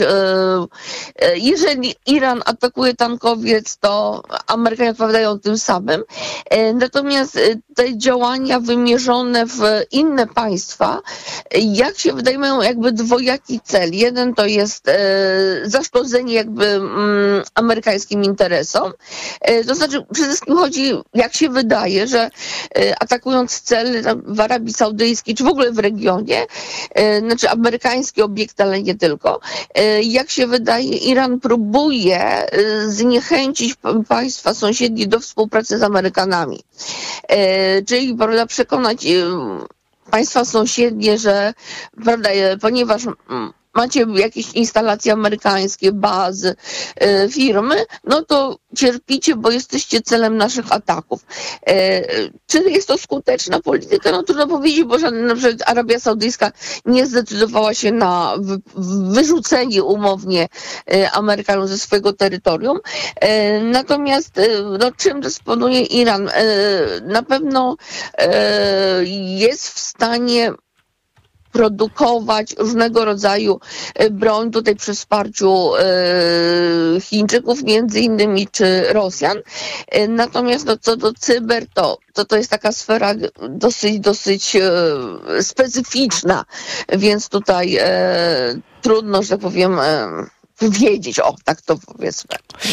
Jeżeli Iran atakuje tankowiec, to Amerykanie odpowiadają tym samym. Natomiast te działania wymierzone w inne państwa, jak się wydaje, mają jakby dwojaki cel. Jeden to jest e, zaszkodzenie jakby mm, amerykańskim interesom. E, to znaczy przede wszystkim chodzi, jak się wydaje, że e, atakując cel w Arabii Saudyjskiej, czy w ogóle w regionie, e, znaczy amerykańskie obiekty, ale nie tylko, e, jak się wydaje, Iran próbuje e, zniechęcić państwa sąsiednie do współpracy z Amerykanami. E, czyli prawda, przekonać e, państwa sąsiednie, że prawda, ponieważ macie jakieś instalacje amerykańskie, bazy, e, firmy, no to cierpicie, bo jesteście celem naszych ataków. E, czy jest to skuteczna polityka? No trudno powiedzieć, bo żadna, na przykład Arabia Saudyjska nie zdecydowała się na wy, wyrzucenie umownie e, Amerykanów ze swojego terytorium. E, natomiast e, no, czym dysponuje Iran? E, na pewno e, jest w stanie produkować różnego rodzaju broń, tutaj przy wsparciu e, Chińczyków między innymi, czy Rosjan. E, natomiast no, co do cyber, to, to to jest taka sfera dosyć, dosyć e, specyficzna, więc tutaj e, trudno, że tak powiem, e, wiedzieć, o, tak to powiedzmy.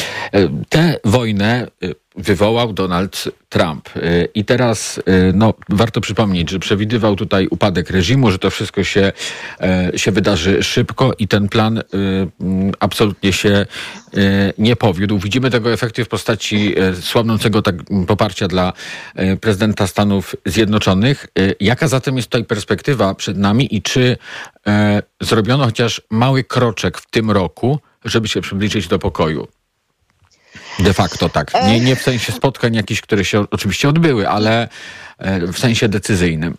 Tę wojnę wywołał Donald Trump. I teraz no, warto przypomnieć, że przewidywał tutaj upadek reżimu, że to wszystko się, się wydarzy szybko i ten plan absolutnie się nie powiódł. Widzimy tego efekty w postaci słabnącego tak poparcia dla prezydenta Stanów Zjednoczonych. Jaka zatem jest tutaj perspektywa przed nami i czy zrobiono chociaż mały kroczek w tym roku, żeby się przybliżyć do pokoju? De facto tak. Nie, nie w sensie spotkań jakichś, które się oczywiście odbyły, ale w sensie decyzyjnym.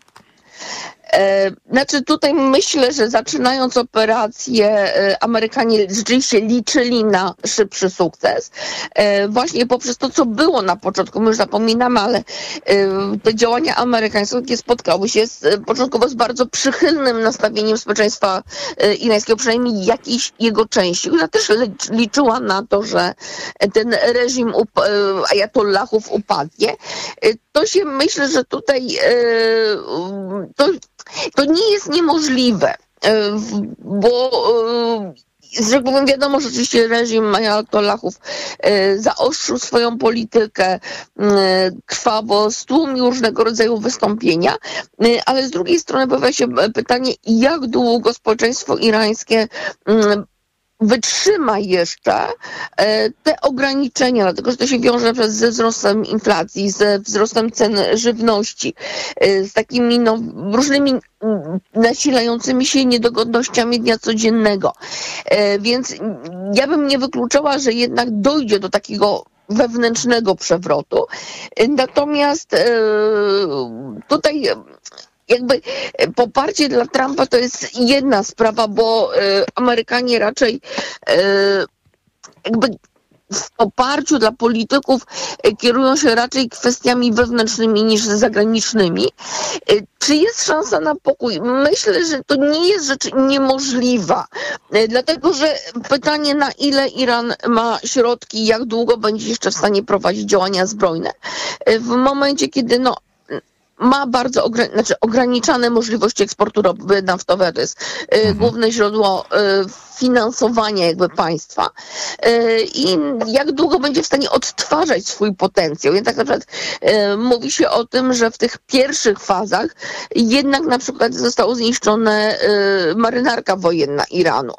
Znaczy tutaj myślę, że zaczynając operację Amerykanie rzeczywiście liczyli na szybszy sukces. Właśnie poprzez to, co było na początku, my już zapominamy, ale te działania amerykańskie spotkały się z, początkowo z bardzo przychylnym nastawieniem społeczeństwa irańskiego, przynajmniej jakiejś jego części, która też liczyła na to, że ten reżim up- ajatollahów upadnie. To się myślę, że tutaj to To nie jest niemożliwe, bo że tak powiem, wiadomo, że oczywiście reżim ajatollahów zaostrzył swoją politykę krwawo, stłumił różnego rodzaju wystąpienia, ale z drugiej strony pojawia się pytanie, jak długo społeczeństwo irańskie wytrzyma jeszcze te ograniczenia, dlatego że to się wiąże ze wzrostem inflacji, ze wzrostem cen żywności, z takimi no, różnymi nasilającymi się niedogodnościami dnia codziennego. Więc ja bym nie wykluczała, że jednak dojdzie do takiego wewnętrznego przewrotu. Natomiast tutaj jakby poparcie dla Trumpa to jest jedna sprawa, bo y, Amerykanie raczej y, jakby w poparciu dla polityków y, kierują się raczej kwestiami wewnętrznymi niż zagranicznymi. Y, czy jest szansa na pokój? Myślę, że to nie jest rzecz niemożliwa, y, dlatego że pytanie, na ile Iran ma środki, jak długo będzie jeszcze w stanie prowadzić działania zbrojne. Y, w momencie, kiedy no ma bardzo ogra- znaczy ograniczone możliwości eksportu ropy naftowej, to jest y, mhm. główne źródło y, finansowania jakby państwa y, i jak długo będzie w stanie odtwarzać swój potencjał. I tak na przykład y, mówi się o tym, że w tych pierwszych fazach jednak na przykład zostało zniszczone y, marynarka wojenna Iranu.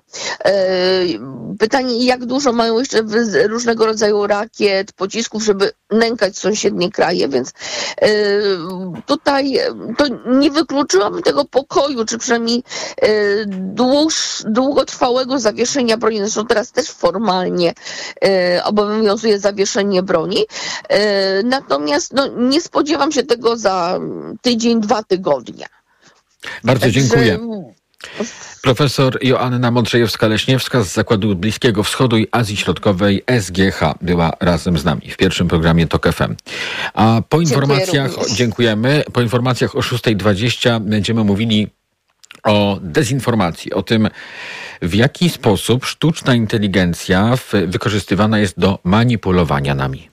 Y, pytanie, jak dużo mają jeszcze wy- różnego rodzaju rakiet, pocisków, żeby nękać sąsiednie kraje, więc y, tutaj to nie wykluczyłabym tego pokoju, czy przynajmniej y, dłuż, długotrwałego zawieszenia broni. Zresztą teraz też formalnie y, obowiązuje zawieszenie broni. Y, natomiast no, nie spodziewam się tego za tydzień, dwa tygodnie. Bardzo Także... dziękuję. Profesor Joanna Modrzejewska-Leśniewska z Zakładu Bliskiego Wschodu i Azji Środkowej S G H była razem z nami w pierwszym programie Tok F M. A po informacjach, Dziękuję dziękujemy, po informacjach o szósta dwadzieścia będziemy mówili o dezinformacji, o tym, w jaki sposób sztuczna inteligencja wykorzystywana jest do manipulowania nami.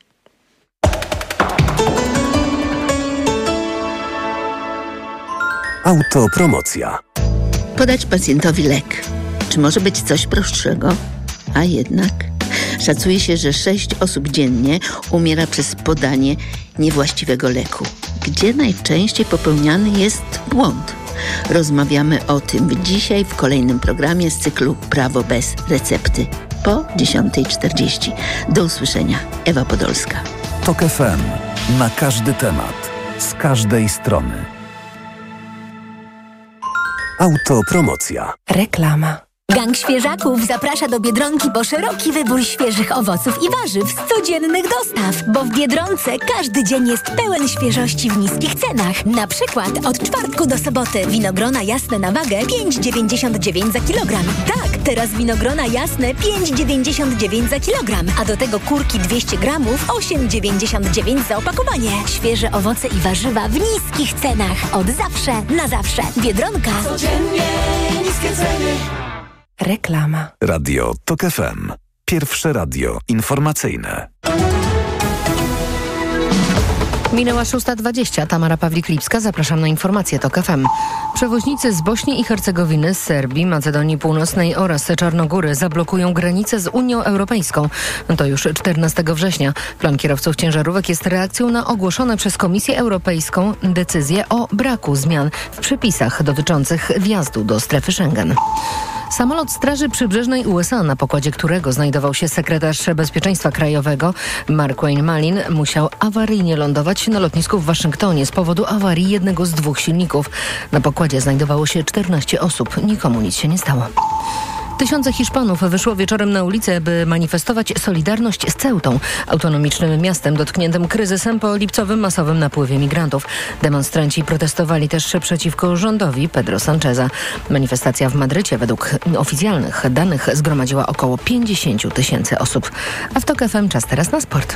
Autopromocja. Podać pacjentowi lek. Czy może być coś prostszego? A jednak szacuje się, że sześć osób dziennie umiera przez podanie niewłaściwego leku. Gdzie najczęściej popełniany jest błąd? Rozmawiamy o tym dzisiaj w kolejnym programie z cyklu Prawo bez recepty po dziesiąta czterdzieści. Do usłyszenia. Ewa Podolska. Tok F M. Na każdy temat. Z każdej strony. Autopromocja. Reklama. Gang Świeżaków zaprasza do Biedronki po szeroki wybór świeżych owoców i warzyw z codziennych dostaw, bo w Biedronce każdy dzień jest pełen świeżości w niskich cenach. Na przykład od czwartku do soboty winogrona jasne na wagę pięć dziewięćdziesiąt dziewięć za kilogram. Tak, teraz winogrona jasne pięć dziewięćdziesiąt dziewięć za kilogram, a do tego kurki dwieście gramów osiem dziewięćdziesiąt dziewięć za opakowanie. Świeże owoce i warzywa w niskich cenach. Od zawsze na zawsze. Biedronka. Codziennie niskie ceny. Reklama. Radio Tok F M. Pierwsze radio informacyjne. Minęła szósta dwadzieścia. Tamara Pawlik-Lipska. Zapraszam na informacje Tok F M. Przewoźnicy z Bośni i Hercegowiny, z Serbii, Macedonii Północnej oraz Czarnogóry zablokują granicę z Unią Europejską. To już czternastego września. Plan kierowców ciężarówek jest reakcją na ogłoszone przez Komisję Europejską decyzję o braku zmian w przepisach dotyczących wjazdu do strefy Schengen. Samolot Straży Przybrzeżnej U S A, na pokładzie którego znajdował się sekretarz bezpieczeństwa krajowego Mark Wayne Malin, musiał awaryjnie lądować na lotnisku w Waszyngtonie z powodu awarii jednego z dwóch silników. Na pokładzie znajdowało się czternaście osób. Nikomu nic się nie stało. Tysiące Hiszpanów wyszło wieczorem na ulicę, by manifestować solidarność z Ceutą, autonomicznym miastem dotkniętym kryzysem po lipcowym masowym napływie migrantów. Demonstranci protestowali też przeciwko rządowi Pedro Sancheza. Manifestacja w Madrycie według oficjalnych danych zgromadziła około pięćdziesiąt tysięcy osób. A w Tok F M czas teraz na sport.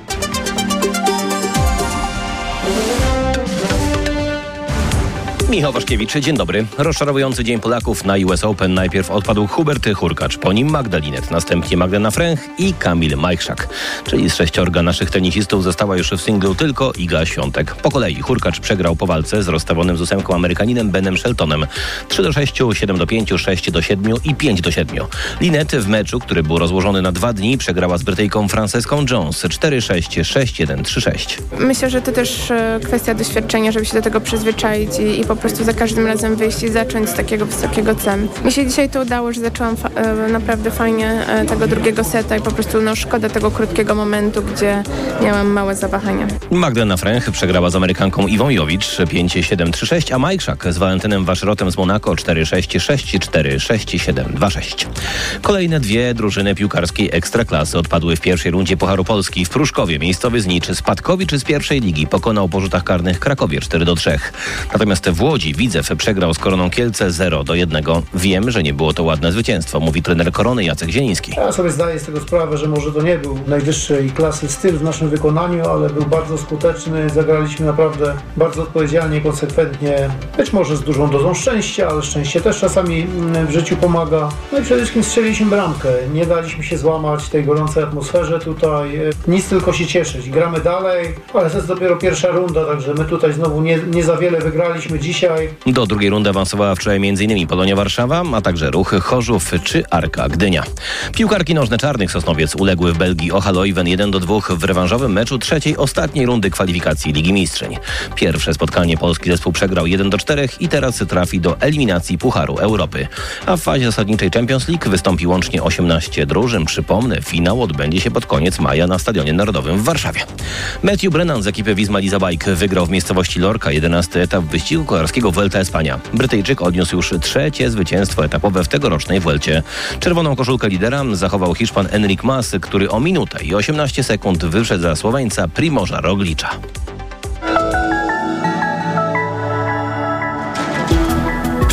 Michał Waszkiewicz, dzień dobry. Rozczarowujący dzień Polaków na U S Open. Najpierw odpadł Hubert Hurkacz, po nim Magda Linette, następnie Magdalena Fręch i Kamil Majchrzak. Czyli z sześciorga naszych tenisistów została już w singlu tylko Iga Świątek. Po kolei Hurkacz przegrał po walce z rozstawionym z ósemką Amerykaninem Benem Sheltonem. trzy do sześciu, siedem do pięciu, sześć do siedmiu i pięć do siedmiu. Linette w meczu, który był rozłożony na dwa dni, przegrała z Brytyjką Franceską Jones cztery sześć, sześć jeden, trzy sześć. Myślę, że to też kwestia doświadczenia, żeby się do tego przyzwyczaić i, i po prostu za każdym razem wyjść i zacząć z takiego wysokiego cem. Mi się dzisiaj to udało, że zaczęłam fa- naprawdę fajnie e, tego drugiego seta i po prostu no, szkoda tego krótkiego momentu, gdzie miałam małe zawahania. Magdalena Fręch przegrała z Amerykanką Iwą Jowicz pięć siedem, trzy sześć, a Majchrzak z Walentynem Waszyrotem z Monako cztery sześć, sześć cztery, sześć siedem, dwa sześć. Kolejne dwie drużyny piłkarskiej Ekstraklasy odpadły w pierwszej rundzie Pucharu Polski. W Pruszkowie miejscowy Znicz Spadkowicz z pierwszej ligi pokonał po rzutach karnych Krakowie cztery do trzech. Natomiast w Łodzi Widzew przegrał z Koroną Kielce zero do jednego. Wiem, że nie było to ładne zwycięstwo, mówi trener Korony Jacek Zieliński. Ja sobie zdaję z tego sprawę, że może to nie był najwyższej klasy styl w naszym wykonaniu, ale był bardzo skuteczny. Zagraliśmy naprawdę bardzo odpowiedzialnie, konsekwentnie. Być może z dużą dozą szczęścia, ale szczęście też czasami w życiu pomaga. No i przede wszystkim strzeliliśmy bramkę. Nie daliśmy się złamać tej gorącej atmosferze tutaj. Nic, tylko się cieszyć. Gramy dalej, ale to jest dopiero pierwsza runda, także my tutaj znowu nie, nie za wiele wygraliśmy dzisiaj. Do drugiej rundy awansowała wczoraj m.in. Polonia Warszawa, a także Ruch Chorzów czy Arka Gdynia. Piłkarki nożne Czarnych Sosnowiec uległy w Belgii Ochalojven jeden do dwóch w rewanżowym meczu trzeciej, ostatniej rundy kwalifikacji Ligi Mistrzyń. Pierwsze spotkanie polski zespół przegrał jeden do czterech i teraz trafi do eliminacji Pucharu Europy. A w fazie zasadniczej Champions League wystąpi łącznie osiemnaście drużyn. Przypomnę, finał odbędzie się pod koniec maja na Stadionie Narodowym w Warszawie. Matthew Brennan z ekipy Wisma Lease Bike wygrał w miejscowości Lorca jedenasty etap wyścigu kolarskiego Vuelta Espania. Brytyjczyk odniósł już trzecie zwycięstwo etapowe w tegorocznej Vuelcie. Czerwoną koszulkę lidera zachował Hiszpan Enric Mas, który o minutę i osiemnaście sekund wyprzedza Słoweńca Primoża Roglicza.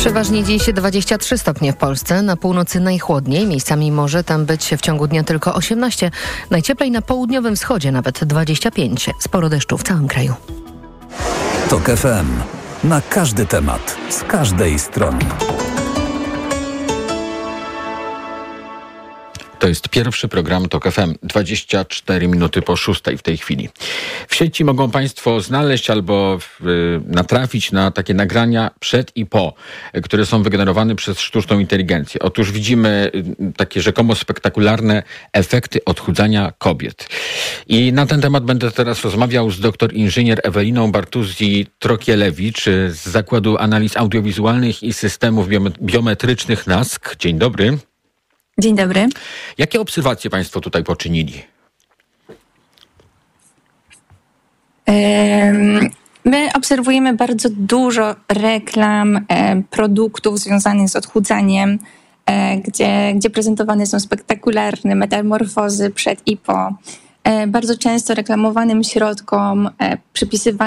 Przeważnie dziś dwadzieścia trzy stopnie w Polsce, na północy najchłodniej, miejscami może tam być w ciągu dnia tylko osiemnaście, najcieplej na południowym wschodzie nawet dwadzieścia pięć, sporo deszczu w całym kraju. TOK F M. Na każdy temat, z każdej strony. To jest pierwszy program TOK F M, dwadzieścia cztery minuty po szóstej w tej chwili. W sieci mogą Państwo znaleźć albo y, natrafić na takie nagrania przed i po, y, które są wygenerowane przez sztuczną inteligencję. Otóż widzimy y, takie rzekomo spektakularne efekty odchudzania kobiet. I na ten temat będę teraz rozmawiał z doktor inżynier Eweliną Bartuzzi-Trokielewicz z Zakładu Analiz Audiowizualnych i Systemów Biometrycznych N A S K. Dzień dobry. Dzień dobry. Jakie obserwacje Państwo tutaj poczynili? My obserwujemy bardzo dużo reklam, produktów związanych z odchudzaniem, gdzie, gdzie prezentowane są spektakularne metamorfozy przed i po. Bardzo często reklamowanym środkom przypisywane